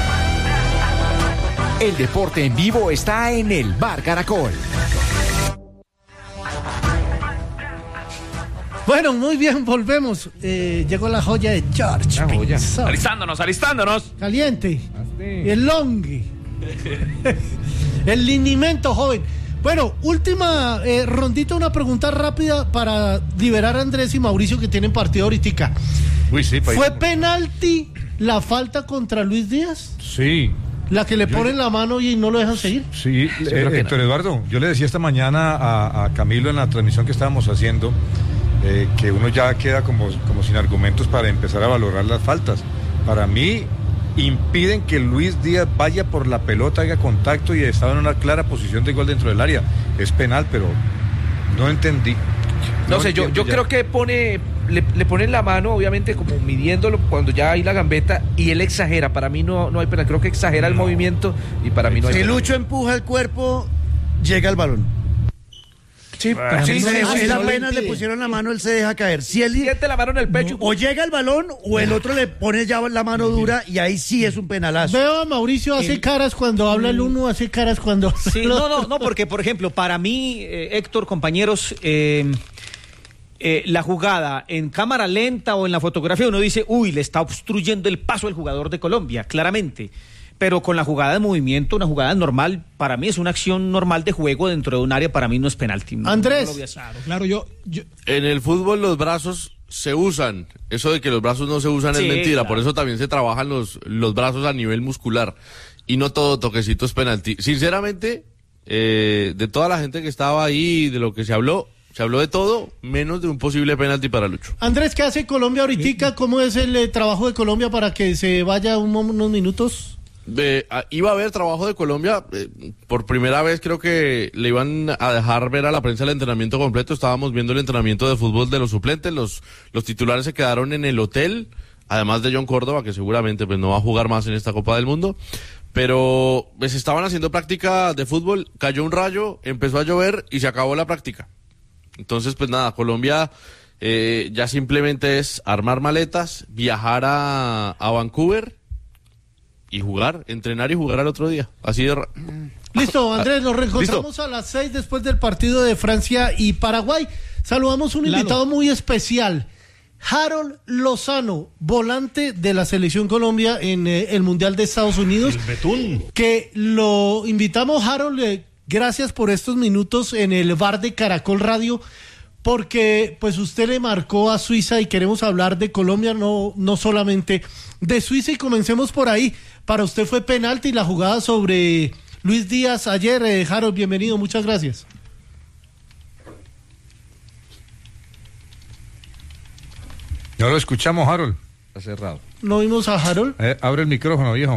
El deporte en vivo está en el Bar Caracol. Bueno, muy bien, volvemos. Llegó la joya de George. La joya. Alistándonos. Caliente. El longue. El linimento, joven. Bueno, última rondita, una pregunta rápida para liberar a Andrés y Mauricio que tienen partido ahorita. Uy, sí, ¿Fue penalti la falta contra Luis Díaz? Sí. ¿La que le ponen la mano y no lo dejan seguir? Sí, Héctor Eduardo, yo le decía esta mañana a Camilo en la transmisión que estábamos haciendo que uno ya queda como sin argumentos para empezar a valorar las faltas. Para mí, impiden que Luis Díaz vaya por la pelota, haga contacto y estaba en una clara posición de gol dentro del área. Es penal, pero no entendí. No sé, yo creo que le ponen la mano, obviamente, como midiéndolo cuando ya hay la gambeta, y él exagera. Para mí no hay penal, creo que exagera el movimiento y para mí no hay penal. Si Lucho empuja el cuerpo, llega el balón. Sí, él apenas le pusieron la mano, él se deja caer. Si él siente la mano en el pecho, o llega el balón o el otro le pone ya la mano dura y ahí sí es un penalazo. Veo a Mauricio hace caras cuando habla el uno, hace caras cuando... Sí, no, porque por ejemplo, para mí, Héctor, compañeros, la jugada en cámara lenta o en la fotografía uno dice, uy, le está obstruyendo el paso al jugador de Colombia, claramente. Pero con la jugada de movimiento, una jugada normal, para mí es una acción normal de juego dentro de un área, para mí no es penalti. Andrés. Claro, yo... En el fútbol los brazos se usan. Eso de que los brazos no se usan es mentira. Claro. Por eso también se trabajan los brazos a nivel muscular. Y no todo toquecito es penalti. Sinceramente, de toda la gente que estaba ahí, de lo que se habló de todo, menos de un posible penalti para Lucho. Andrés, ¿qué hace Colombia ahorita? ¿Cómo es el trabajo de Colombia para que se vaya unos minutos? Iba a haber trabajo de Colombia, por primera vez creo que le iban a dejar ver a la prensa el entrenamiento completo. Estábamos viendo el entrenamiento de fútbol de los suplentes, los titulares se quedaron en el hotel, además de John Córdoba, que seguramente pues no va a jugar más en esta Copa del Mundo, pero pues estaban haciendo práctica de fútbol, cayó un rayo, empezó a llover y se acabó la práctica. Entonces pues nada, Colombia ya simplemente es armar maletas, viajar a Vancouver y jugar, entrenar y jugar al otro día. Así de... Listo, Andrés, nos reencontramos a las 6 después del partido de Francia y Paraguay. Saludamos a un invitado muy especial, Harold Lozano, volante de la Selección Colombia en el Mundial de Estados Unidos. El Betún. Que lo invitamos, Harold, gracias por estos minutos en el bar de Caracol Radio, porque pues usted le marcó a Suiza y queremos hablar de Colombia, no solamente de Suiza, y comencemos por ahí. Para usted fue penalti la jugada sobre Luis Díaz ayer. Harold, bienvenido, muchas gracias. No lo escuchamos, Harold. Está cerrado. ¿No vimos a Harold? Abre el micrófono, viejo.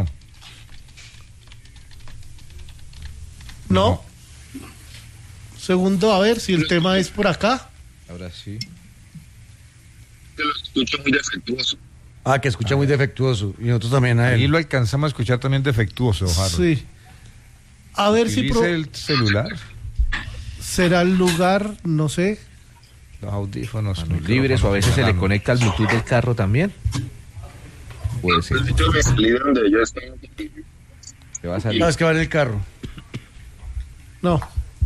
No. Segundo, a ver si el tema es por acá. Ahora sí. Te lo escucho muy defectuoso. Que escucha muy defectuoso. Y nosotros también a él. Ahí lo alcanzamos a escuchar también defectuoso, Harold. Sí. A ver si... el celular. ¿Será el lugar? No sé. Los audífonos. Libres, o a veces se le conecta al Bluetooth del carro también. Puede ser. Yo me salí de donde yo estaba. ¿Te va a salir? No, es que va en el carro. No,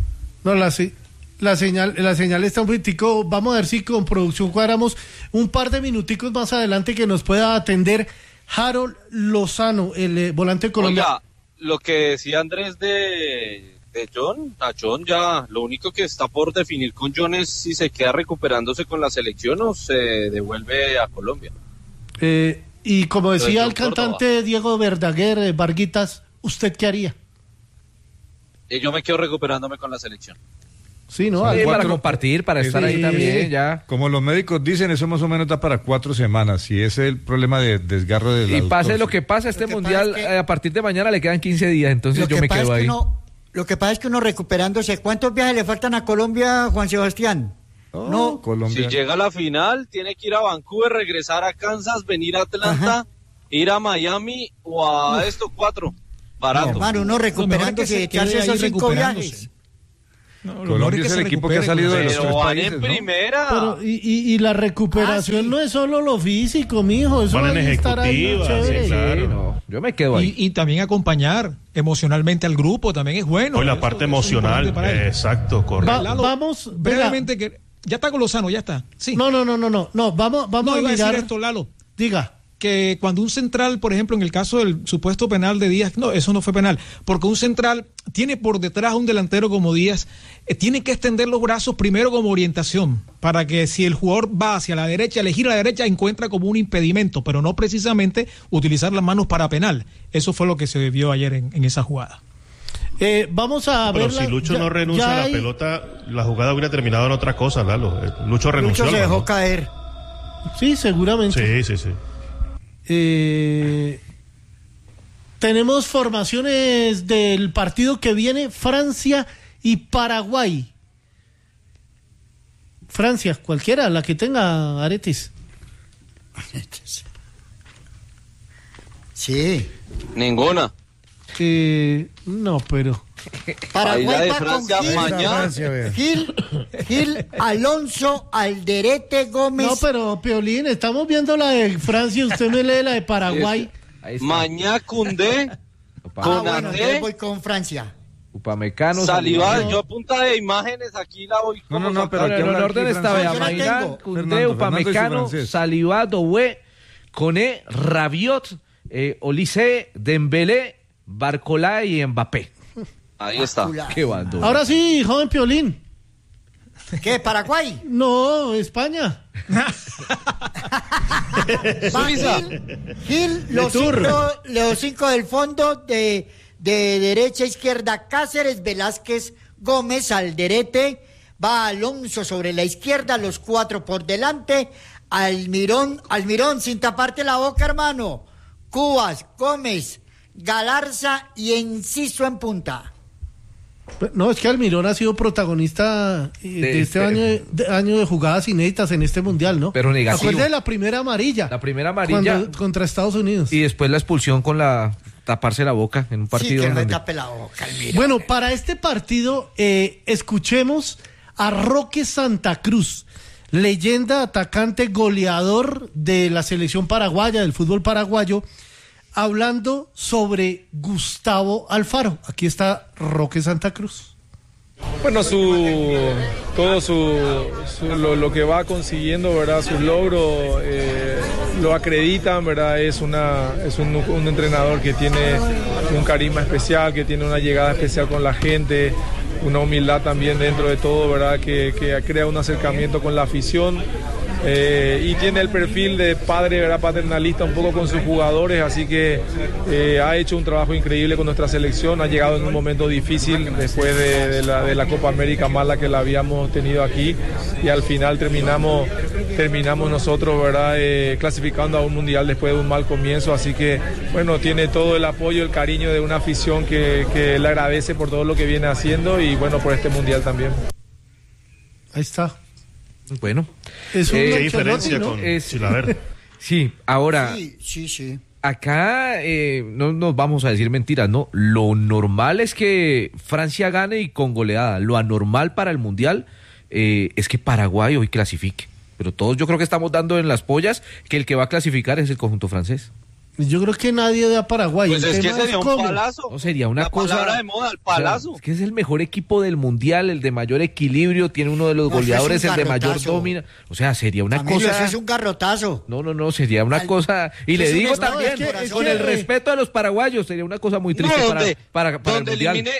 la señal está un poquitico. Vamos a ver si con producción cuadramos un par de minuticos más adelante que nos pueda atender Harold Lozano, el volante colombiano. Oiga, lo que decía Andrés de De John, a John ya, lo único que está por definir con John es si se queda recuperándose con la selección o se devuelve a Colombia. Y como decía el cantante Diego Verdaguer, Varguitas, ¿usted qué haría? Yo me quedo recuperándome con la selección. Sí, ¿no? Sí, para compartir, para estar ahí también, ya. Como los médicos dicen, eso más o menos da para 4 semanas, y ese es el problema de desgarro de la Y pase autopsia. lo que pase, este mundial, a partir de mañana le quedan 15 días, entonces yo me quedo ahí. Lo que pasa es que uno recuperándose, ¿cuántos viajes le faltan a Colombia, Juan Sebastián? No, Colombia. Si llega a la final, tiene que ir a Vancouver, regresar a Kansas, venir a Atlanta, ir a Miami o a 4. Barato. No, hermano, uno recuperándose y echarse esos 5 viajes. No, Colombia es el equipo que ha salido de los 3 países, en primera. Pero, y la recuperación no es solo lo físico, mijo, eso van en estar ahí, ejecutiva, sí, claro. No, yo me quedo ahí. Y también acompañar emocionalmente al grupo también es bueno. Hoy la parte emocional, exacto, correcto. Vamos, brevemente, que ya está con Lozano, ya está. Sí. No, vamos a iba mirar. A decir esto, Lalo. Diga. Que cuando un central, por ejemplo, en el caso del supuesto penal de Díaz, no, eso no fue penal, porque un central tiene por detrás a un delantero como Díaz, tiene que extender los brazos primero como orientación, para que si el jugador va hacia la derecha, elegir a la derecha, encuentra como un impedimento, pero no precisamente utilizar las manos para penal. Eso fue lo que se vio ayer en esa jugada. Vamos a ver. Pero si Lucho no renuncia a la pelota, la jugada hubiera terminado en otra cosa, Lalo. Lucho renunció. Lucho se dejó caer. Sí, seguramente. Sí. Tenemos formaciones del partido que viene, Francia y Paraguay. Francia, cualquiera, la que tenga Aretis. Sí. Ninguna. No, pero... Paraguay va con Gil, Alonso, Alderete, Gómez. No, pero Piolín, estamos viendo la de Francia, usted me lee la de Paraguay. Mañá, Cundé, bueno, yo voy con Francia. Upamecano, Saliba, yo a punta de imágenes aquí la voy. No, pero aquí en orden está Mañá, Cundé, Upamecano, Saliba, Doué, Koné, Rabiot, Olise, Dembélé, Barcola y Mbappé. Ahí está. Qué bando. Ahora sí, joven Piolín. ¿Qué, Paraguay? No, España. Gil, los 5 del fondo, de derecha a izquierda, Cáceres, Velázquez, Gómez, Alderete, va Alonso sobre la izquierda, los 4 por delante, Almirón, sin taparte la boca, hermano, Cubas, Gómez, Galarza y Enciso en punta. No, es que Almirón ha sido protagonista de este año de jugadas inéditas en este mundial, ¿no? Pero negativo. Acuérdate de la primera amarilla. La primera amarilla. Contra Estados Unidos. Y después la expulsión con taparse la boca en un partido. Sí, que no tape la boca, Almirón. Bueno, para este partido, escuchemos a Roque Santa Cruz, leyenda, atacante, goleador de la selección paraguaya, del fútbol paraguayo, hablando sobre Gustavo Alfaro. Aquí está Roque Santa Cruz. Bueno, lo que va consiguiendo, ¿verdad? Sus logros lo acreditan, ¿verdad? Es un entrenador que tiene un carisma especial, que tiene una llegada especial con la gente, una humildad también dentro de todo, ¿verdad? Que crea un acercamiento con la afición. Y tiene el perfil de padre, ¿verdad? Paternalista un poco con sus jugadores, así que ha hecho un trabajo increíble con nuestra selección, ha llegado en un momento difícil después de la Copa América mala que la habíamos tenido aquí, y al final terminamos nosotros, ¿verdad? Clasificando a un mundial después de un mal comienzo, así que bueno, tiene todo el apoyo, el cariño de una afición que le agradece por todo lo que viene haciendo y bueno, por este mundial también. Ahí está. Bueno, es una diferencia, ¿no? Con Chilaver. Sí, ahora sí. Acá no nos vamos a decir mentiras, ¿no? Lo normal es que Francia gane y con goleada. Lo anormal para el Mundial es que Paraguay hoy clasifique. Pero todos yo creo que estamos dando en las pollas que el que va a clasificar es el conjunto francés. Yo creo que nadie da Paraguay. Pues es que sería un palazo. No, sería una cosa. Palabra de moda, el palazo. O sea, es que es el mejor equipo del mundial, el de mayor equilibrio, tiene uno de los goleadores, el de mayor domina. O sea, sería una cosa. Es un garrotazo. No, sería una cosa. Y le digo también, con el respeto a los paraguayos, sería una cosa muy triste para el mundial.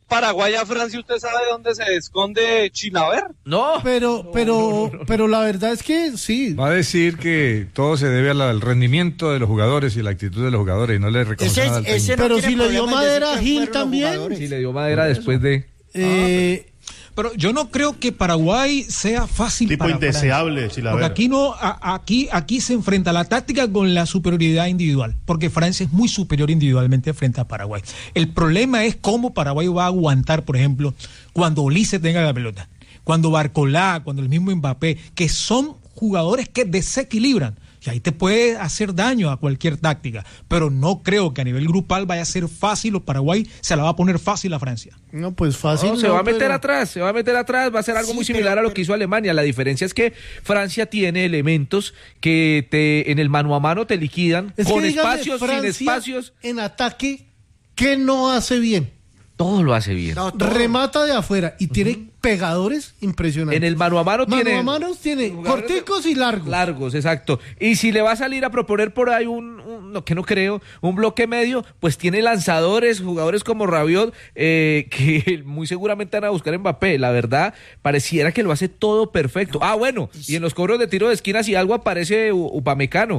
Paraguay a Francia, ¿usted sabe dónde se esconde Chilaver? No. Pero la verdad es que sí. Va a decir que todo se debe al rendimiento de los jugadores y la actitud de los jugadores y no le reconoce nada al técnico. Pero si le dio madera a Gil también. Si le dio madera después de... Pero yo no creo que Paraguay sea fácil tipo para indeseable, Francia, porque aquí se enfrenta la táctica con la superioridad individual, porque Francia es muy superior individualmente frente a Paraguay. El problema es cómo Paraguay va a aguantar, por ejemplo, cuando Ulises tenga la pelota, cuando Barcolá, cuando el mismo Mbappé, que son jugadores que desequilibran. Y ahí te puede hacer daño a cualquier táctica, pero no creo que a nivel grupal vaya a ser fácil, o Paraguay se la va a poner fácil a Francia. No, pues fácil. No, se va a meter atrás, va a ser algo muy similar a lo que hizo Alemania. La diferencia es que Francia tiene elementos que en el mano a mano te liquidan, con espacios, sin espacios. En ataque, ¿qué no hace bien? Todo lo hace bien. No, remata de afuera y tiene pegadores impresionantes. En el mano a mano tiene corticos y largos. Largos, exacto. Y si le va a salir a proponer por ahí un bloque medio, pues tiene lanzadores, jugadores como Rabiot, que muy seguramente van a buscar Mbappé. La verdad, pareciera que lo hace todo perfecto. Bueno, y en los cobros de tiro de esquina si algo aparece Upamecano.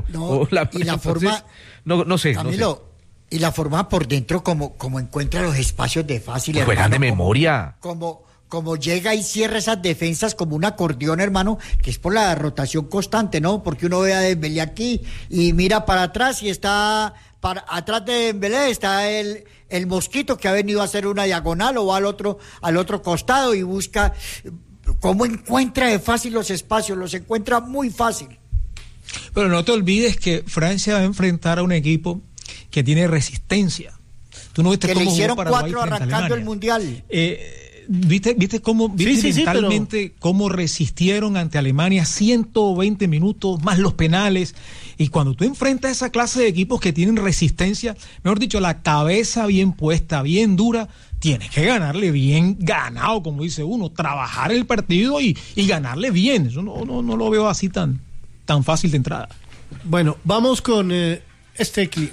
No sé. Camilo, y la forma por dentro como encuentra los espacios de fácil. Juegan de memoria. Como llega y cierra esas defensas como un acordeón, hermano, que es por la rotación constante, ¿no? Porque uno ve a Dembélé aquí y mira para atrás y atrás de Dembélé está el Mosquito, que ha venido a hacer una diagonal o va al otro costado y busca cómo encuentra de fácil los espacios, los encuentra muy fácil. Pero no te olvides que Francia va a enfrentar a un equipo que tiene resistencia. Tú no viste que cómo le hicieron jugó Paraguay 4 arrancando el Mundial. ¿Viste cómo mentalmente cómo resistieron ante Alemania 120 minutos más los penales? Y cuando tú enfrentas a esa clase de equipos que tienen resistencia, mejor dicho, la cabeza bien puesta, bien dura, tienes que ganarle bien ganado, como dice uno, trabajar el partido y ganarle bien. Eso no lo veo así tan fácil de entrada. Bueno, vamos con este cliente.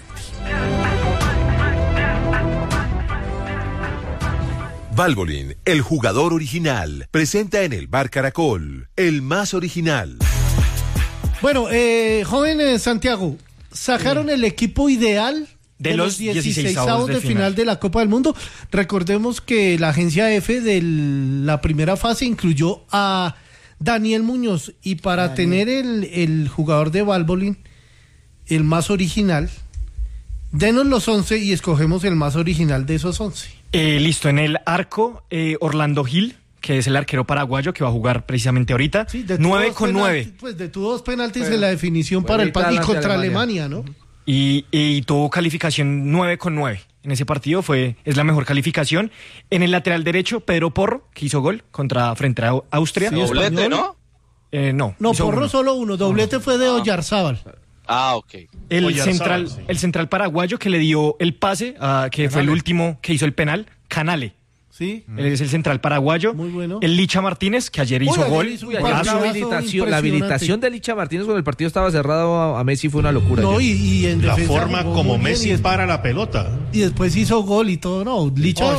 Valvoline, el jugador original, presenta en el Bar Caracol, el más original. Bueno, joven Santiago, sacaron el equipo ideal de los 16avos de final de la Copa del Mundo. Recordemos que la agencia F de la primera fase incluyó a Daniel Muñoz, y para tener el jugador de Valvoline, el más original, denos los 11 y escogemos el más original de esos 11. Listo, en el arco, Orlando Gil, que es el arquero paraguayo que va a jugar precisamente ahorita. Sí, 9-9. Pues de tuvo 2 penaltis en la definición para el partido y contra Alemania, ¿no? Y tuvo calificación 9-9. En ese partido es la mejor calificación. En el lateral derecho, Pedro Porro, que hizo gol frente a Austria. Sí, doblete, ¿no? No, Porro uno. Solo uno. Doblete fue de Oyarzábal. Ok. El central paraguayo que le dio el pase, que fue el último que hizo el penal, Canale. Sí. Él es el central paraguayo. Muy bueno. El Licha Martínez, que ayer hizo gol. La habilitación de Licha Martínez cuando el partido estaba cerrado a Messi fue una locura. No, y en la forma como Messi para la pelota. Y después hizo gol y todo. No, Licha.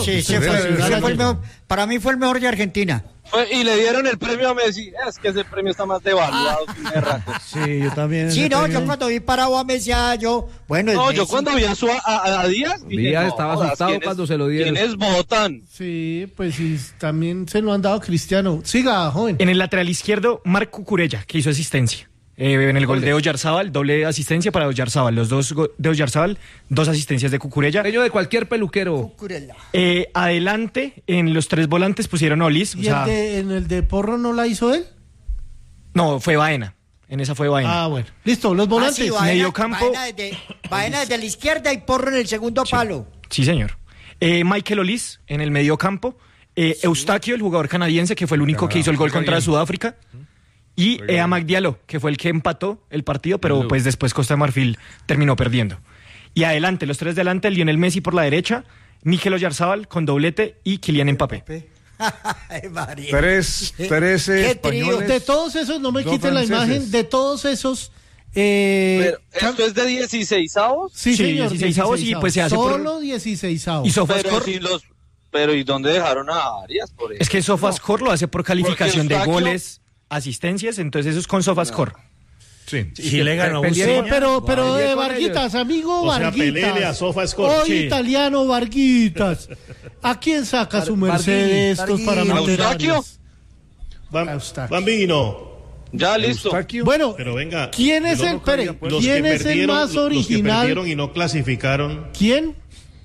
Para mí fue el mejor de Argentina. Y le dieron el premio a Messi. Es que ese premio está más devaluado. Sí, yo también. Sí, yo cuando vi parado a Messi, yo cuando vi a Díaz. Díaz estaba asustado cuando se lo dieron. ¿Quiénes votan? Sí, pues sí, también se lo han dado a Cristiano. Siga, joven. En el lateral izquierdo, Marco Cucurella, que hizo asistencia. En el gol de Oyarzábal, doble asistencia para Oyarzábal. Los dos de Oyarzábal, 2 asistencias de Cucurella. Dueño de cualquier peluquero. Adelante, en los 3 volantes pusieron a Olis. ¿Y en el de Porro no la hizo él? No, fue Baena. En esa fue Baena. Bueno. Listo, los volantes. Sí, medio campo. Baena desde la izquierda y Porro en el segundo palo. Sí, señor. Michael Olis en el medio campo. Eustaquio, el jugador canadiense, que fue el único que hizo el gol contra Sudáfrica. Y Amad Diallo, que fue el que empató el partido, pero pues después Costa de Marfil terminó perdiendo. Y adelante, los 3 delante, Lionel Messi por la derecha, Mikel Oyarzábal con doblete y Kylian Mbappé. Ay, tres españoles. De todos esos, no me quiten la imagen, de todos esos... ¿Pero esto es de 16avos? Sí, señor, 16avos y pues se hace solo 16avos. ¿Y Sofoscore? Pero ¿y dónde dejaron a Arias? Por eso? Es que SofaScore lo hace por calificación de goles, asistencias, entonces eso es con SofaScore. Sí. Sí, le ganó pero Varguitas, amigo Varguitas. Pelele a SofaScore. Hoy italiano Varguitas. ¿A quién saca su merced de estos para meter a Arias? Bambino. Ya listo. Bueno, pero venga, ¿quién es el más original? Los que perdieron y no clasificaron. ¿Quién?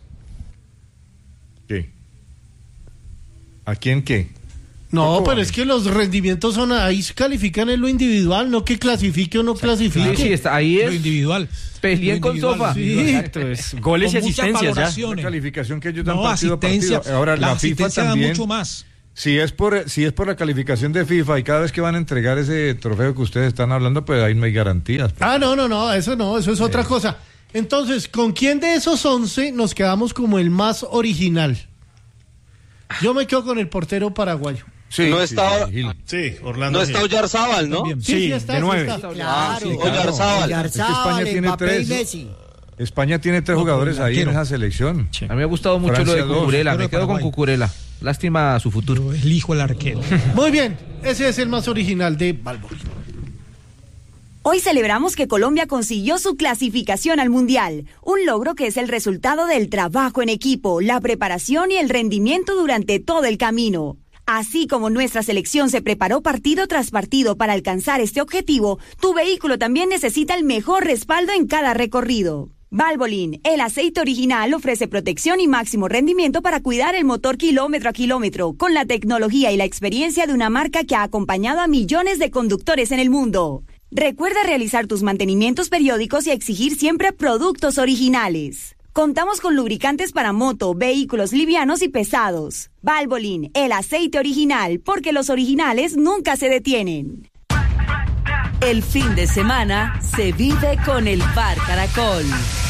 ¿Qué? ¿A quién qué? No, pero es que los rendimientos son ahí, califican en lo individual, no que clasifique o no clasifique. Sí, está, ahí es lo individual. Peleen con Sofa. Sí. Exacto, es goles y asistencias ya. La calificación que ellos dan No, partido a partido. asistencia. Ahora La la FIFA asistencia da también. mucho más. Si es por la calificación de FIFA y cada vez que van a entregar ese trofeo que ustedes están hablando, pues ahí no hay garantías. No, eso es otra cosa. Entonces, ¿con quién de esos 11 nos quedamos como el más original? Yo me quedo con el portero paraguayo. Sí, no está, Orlando. No está Oyarzábal, ¿no? Sí, está, de 9. Claro, Oyarzábal. Es que España tiene Mbappé y Messi. España tiene 3 jugadores ahí en esa selección. A mí me ha gustado mucho Francia lo de Cucurella, 2. me quedo con Cucurella. Lástima su futuro. Elijo el arquero. Muy bien, ese es el más original de Balboni. Hoy celebramos que Colombia consiguió su clasificación al Mundial, un logro que es el resultado del trabajo en equipo, la preparación y el rendimiento durante todo el camino. Así como nuestra selección se preparó partido tras partido para alcanzar este objetivo, tu vehículo también necesita el mejor respaldo en cada recorrido. Valvoline, el aceite original, ofrece protección y máximo rendimiento para cuidar el motor kilómetro a kilómetro, con la tecnología y la experiencia de una marca que ha acompañado a millones de conductores en el mundo. Recuerda realizar tus mantenimientos periódicos y exigir siempre productos originales. Contamos con lubricantes para moto, vehículos livianos y pesados. Valvoline, el aceite original, porque los originales nunca se detienen. El fin de semana se vive con el Bar Caracol.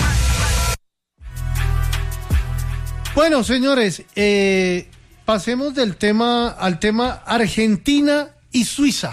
Bueno, señores, pasemos del tema al tema Argentina y Suiza.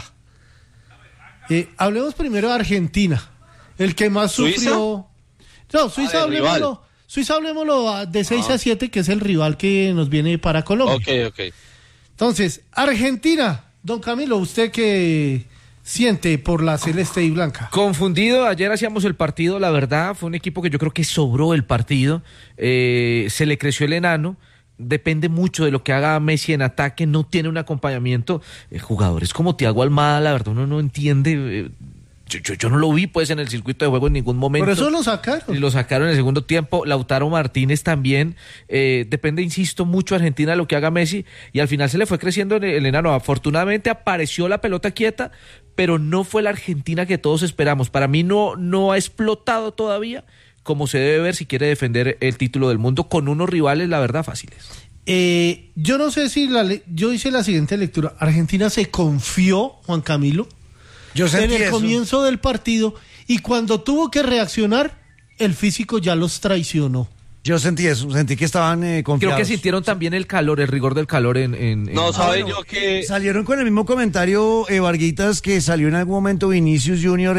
Hablemos primero de Argentina, el que más sufrió. No, Suiza, hablemoslo de 6-7, que es el rival que nos viene para Colombia. Ok. Entonces, Argentina, don Camilo, ¿usted qué siente por la celeste y blanca? Confundido, ayer hacíamos el partido, la verdad, fue un equipo que yo creo que sobró el partido, se le creció el enano. Depende mucho de lo que haga Messi en ataque, no tiene un acompañamiento. Jugadores como Thiago Almada, la verdad uno no entiende. Yo no lo vi pues en el circuito de juego en ningún momento. Por eso lo sacaron. Y lo sacaron en el segundo tiempo. Lautaro Martínez también. Depende, insisto, mucho Argentina de lo que haga Messi. Y al final se le fue creciendo el enano. Afortunadamente apareció la pelota quieta, pero no fue la Argentina que todos esperamos. Para mí no ha explotado todavía como se debe ver si quiere defender el título del mundo con unos rivales, la verdad, fáciles. Yo no sé si yo hice la siguiente lectura. Argentina se confió, Juan Camilo, en el comienzo del partido, y cuando tuvo que reaccionar, el físico ya los traicionó. Yo sentí eso, sentí que estaban confiados. Creo que sintieron también el calor, el rigor del calor No, ¿sabe yo que...? Salieron con el mismo comentario, Varguitas, que salió en algún momento Vinicius Junior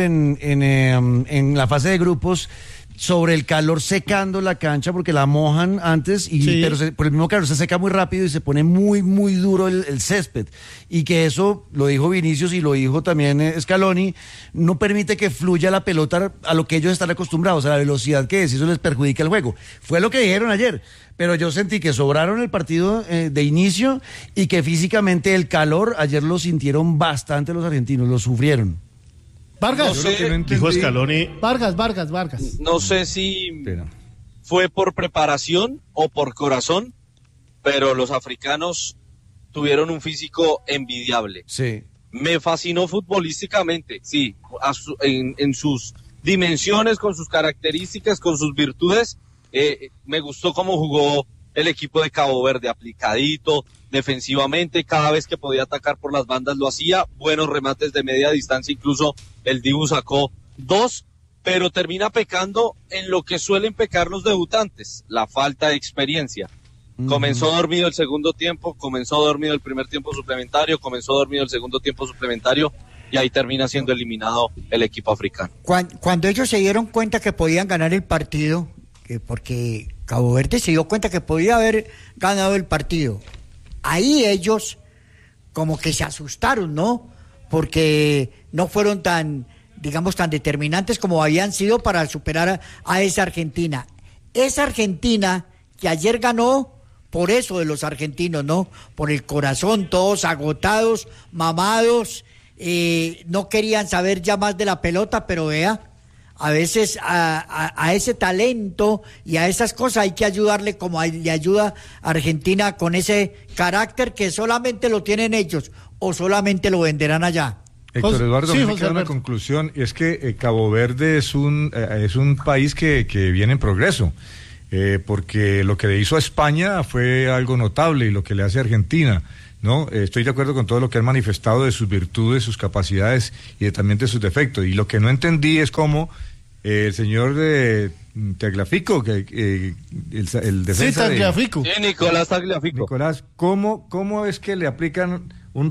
en la fase de grupos, sobre el calor secando la cancha, porque la mojan antes, pero por el mismo calor se seca muy rápido y se pone muy, muy duro el césped. Y que eso, lo dijo Vinicius y lo dijo también Scaloni, no permite que fluya la pelota a lo que ellos están acostumbrados, a la velocidad que es, y eso les perjudica el juego. Fue lo que dijeron ayer, pero yo sentí que sobraron el partido de inicio y que físicamente el calor, ayer lo sintieron bastante los argentinos, lo sufrieron. Vargas, dijo Scaloni. Vargas. No sé si fue por preparación o por corazón, pero los africanos tuvieron un físico envidiable. Sí. Me fascinó futbolísticamente, sí, en sus dimensiones, con sus características, con sus virtudes. Me gustó cómo jugó el equipo de Cabo Verde, aplicadito, defensivamente, cada vez que podía atacar por las bandas lo hacía, buenos remates de media distancia, incluso el Dibu sacó 2, pero termina pecando en lo que suelen pecar los debutantes, la falta de experiencia. Comenzó dormido el segundo tiempo, comenzó dormido el primer tiempo suplementario, comenzó dormido el segundo tiempo suplementario, y ahí termina siendo eliminado el equipo africano. Cuando ellos se dieron cuenta que podían ganar el partido, porque Cabo Verde se dio cuenta que podía haber ganado el partido. Ahí ellos como que se asustaron, ¿no? Porque no fueron tan determinantes como habían sido para superar a esa Argentina. Esa Argentina que ayer ganó por eso de los argentinos, ¿no? Por el corazón, todos agotados, mamados, no querían saber ya más de la pelota, pero vea, a veces a ese talento y a esas cosas hay que ayudarle como le ayuda a Argentina con ese carácter que solamente lo tienen ellos o solamente lo venderán allá. Héctor Eduardo, me queda una conclusión, y es que Cabo Verde es un país que viene en progreso, porque lo que le hizo a España fue algo notable y lo que le hace a Argentina, ¿no? Estoy de acuerdo con todo lo que han manifestado de sus virtudes, sus capacidades y también de sus defectos, y lo que no entendí es cómo el señor de Tagliafico, el defensa sí, Tagliafico. Sí, Nicolás Tagliafico. Nicolás, ¿cómo es que le aplican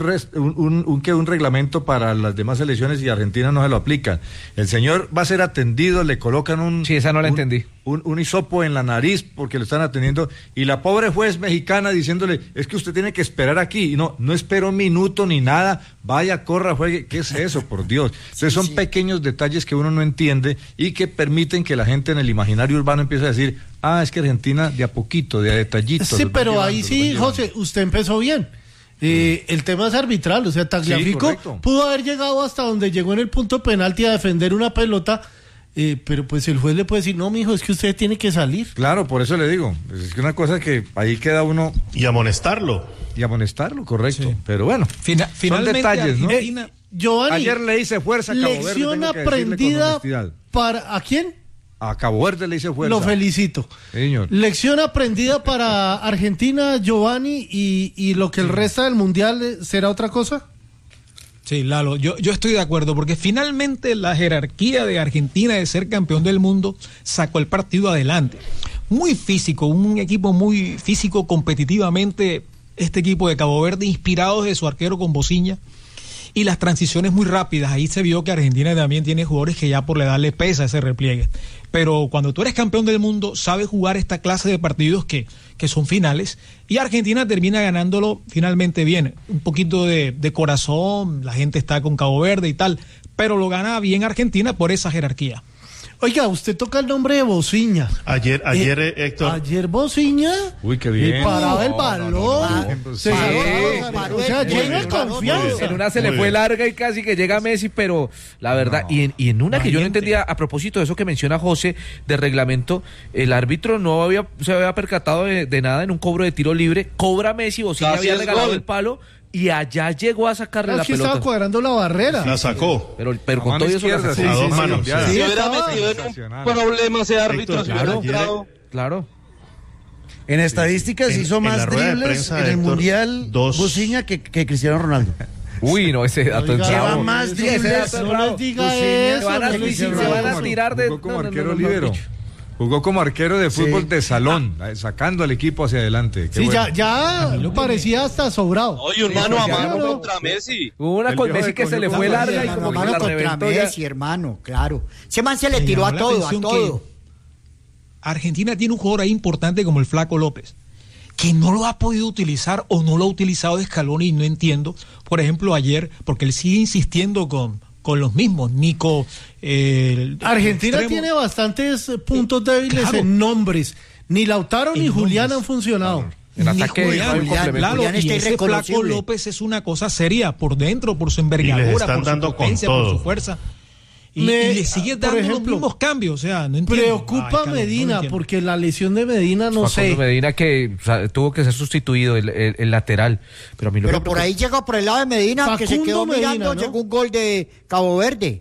un reglamento para las demás selecciones y Argentina no se lo aplica? El señor va a ser atendido, le colocan esa no la entendí. Un hisopo en la nariz porque lo están atendiendo, y la pobre juez mexicana diciéndole, es que usted tiene que esperar aquí, y no espera un minuto ni nada, vaya, corra, juegue. ¿Qué es eso, por Dios? Entonces son pequeños detalles que uno no entiende y que permiten que la gente en el imaginario urbano empiece a decir, es que Argentina de a poquito, de a detallitos. Sí, pero ahí sí, José, usted empezó bien. El tema es arbitral, o sea, Tagliafico pudo haber llegado hasta donde llegó en el punto penalti a defender una pelota, pero pues el juez le puede decir, no, mijo, es que usted tiene que salir. Claro, por eso le digo, es que una cosa que ahí queda uno... Y amonestarlo, correcto. Sí. Pero bueno, son detalles, ¿no? Giovanni, ayer le hice fuerza a Cabo Verde. Lección aprendida ¿a quién? A Cabo Verde le hice fuerza. Lo felicito. Señor. Lección aprendida para Argentina, Giovanni, y lo que el resto del Mundial será otra cosa. Sí, Lalo, yo estoy de acuerdo, porque finalmente la jerarquía de Argentina de ser campeón del mundo sacó el partido adelante. Muy físico, un equipo muy físico competitivamente, este equipo de Cabo Verde, inspirado de su arquero con Bociña, y las transiciones muy rápidas. Ahí se vio que Argentina también tiene jugadores que ya por la edad le pesa ese repliegue. Pero cuando tú eres campeón del mundo, sabes jugar esta clase de partidos que son finales, y Argentina termina ganándolo finalmente bien. Un poquito de corazón, la gente está con Cabo Verde y tal, pero lo gana bien Argentina por esa jerarquía. Oiga, usted toca el nombre de Bociña. Ayer, Héctor. Ayer Bociña. Uy, qué bien. Paraba el balón. O sea, lleno de confianza. En una se le fue larga y casi que llega Messi, pero la verdad, y en una que yo no entendía, a propósito de eso que menciona José, de reglamento, el árbitro no se había percatado de nada en un cobro de tiro libre, cobra Messi, Bociña había regalado el palo, y allá llegó a sacarle la pelota. Estaba cuadrando la barrera. La sacó. Pero con todo eso la sacó. A dos manos. Si hubiera metido en un problema ese árbitro, claro. En estadísticas hizo más dribles en el Mundial Bociña que Cristiano Ronaldo. Uy, no, ese dato lleva más dribles. No les diga eso. Se van a tirar de... como arquero libero. Jugó como arquero de fútbol de salón, sacando al equipo hacia adelante. Sí, ya parecía hasta sobrado. Oye, un mano a mano contra Messi. Hubo una con Messi que se le fue larga y como que la reventó Messi, hermano, claro. Ese man se le tiró a todo. Argentina tiene un jugador ahí importante como el Flaco López, que no lo ha podido utilizar o no lo ha utilizado de Scaloni, y no entiendo. Por ejemplo, ayer, porque él sigue insistiendo con los mismos, Nico. Argentina tiene bastantes puntos débiles en nombres. Ni Lautaro ni Julián han funcionado. En ataque Julián y ese Flaco López es una cosa seria por dentro, por su envergadura, por su potencia, por su fuerza. Y le sigue dando los mismos cambios, o sea, no entiendo. Preocupa a Medina, porque la lesión de Medina no sé. Medina que tuvo que ser sustituido, el lateral. Pero por ahí llegó por el lado de Medina, Facundo, que se quedó mirando, ¿no? Llegó un gol de Cabo Verde.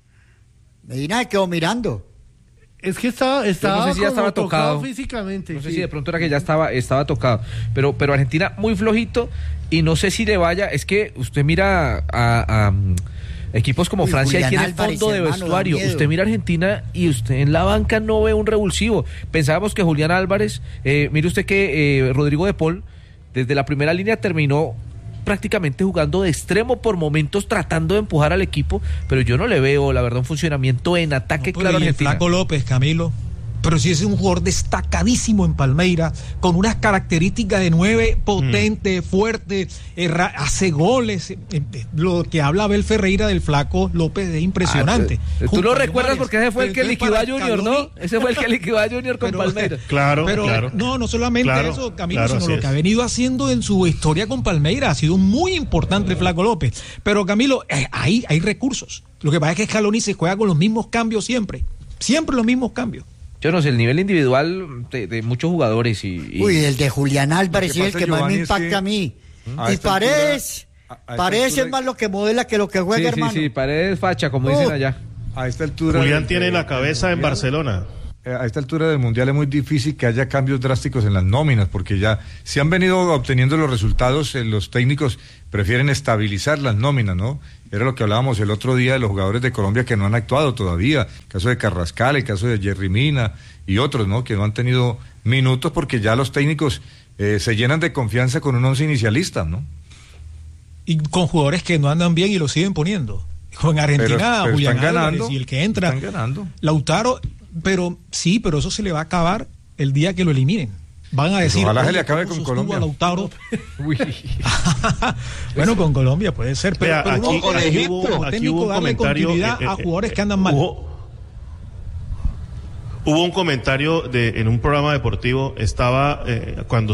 Medina se quedó mirando. Es que estaba no sé si ya estaba tocado físicamente. No sé si de pronto era que ya estaba tocado. Pero Argentina muy flojito, y no sé si le vaya, es que usted mira a equipos como Francia, ahí tiene el fondo de vestuario. Usted mira a Argentina y usted en la banca no ve un revulsivo. Pensábamos que Julián Álvarez, mire usted que Rodrigo de Paul, desde la primera línea terminó prácticamente jugando de extremo por momentos, tratando de empujar al equipo, pero yo no le veo, la verdad, un funcionamiento en ataque claro a Argentina. Flaco López, Camilo. pero sí es un jugador destacadísimo en Palmeiras, con unas características de 9 potente, fuerte, hace goles. Lo que habla Abel Ferreira del Flaco López es impresionante. Tú lo recuerdas porque ese fue el que liquidó a Junior, ¿no? Ese fue el que liquidó a Junior con Palmeiras. Claro. No solamente eso, Camilo, sino lo que ha venido haciendo en su historia con Palmeiras. Ha sido muy importante el Flaco López. Pero, Camilo, ahí hay recursos. Lo que pasa es que Scaloni se juega con los mismos cambios siempre los mismos cambios. Yo no sé, el nivel individual de muchos jugadores Uy, el de Julián Álvarez es el que más me impacta a mí. Y Paredes es más lo que modela que lo que juega, hermano. Sí, Paredes facha, como dicen allá. A esta altura Julián tiene la cabeza en Barcelona. A esta altura del Mundial es muy difícil que haya cambios drásticos en las nóminas, porque ya se han venido obteniendo los resultados, los técnicos prefieren estabilizar las nóminas, ¿no? Era lo que hablábamos el otro día de los jugadores de Colombia que no han actuado todavía, el caso de Carrascal, el caso de Jerry Mina y otros, ¿no? Que no han tenido minutos porque ya los técnicos se llenan de confianza con un once inicialista, ¿no? Y con jugadores que no andan bien y lo siguen poniendo. Con Argentina, pero Julián están Álvarez, ganando, y el que entra, están ganando. Lautaro, pero eso se le va a acabar el día que lo eliminen. Van a decir, ojalá se le acabe con Colombia. Lautaro. Bueno, con Colombia puede ser, pero aquí hubo un comentario a jugadores que andan mal. Hubo un comentario en un programa deportivo, estaba cuando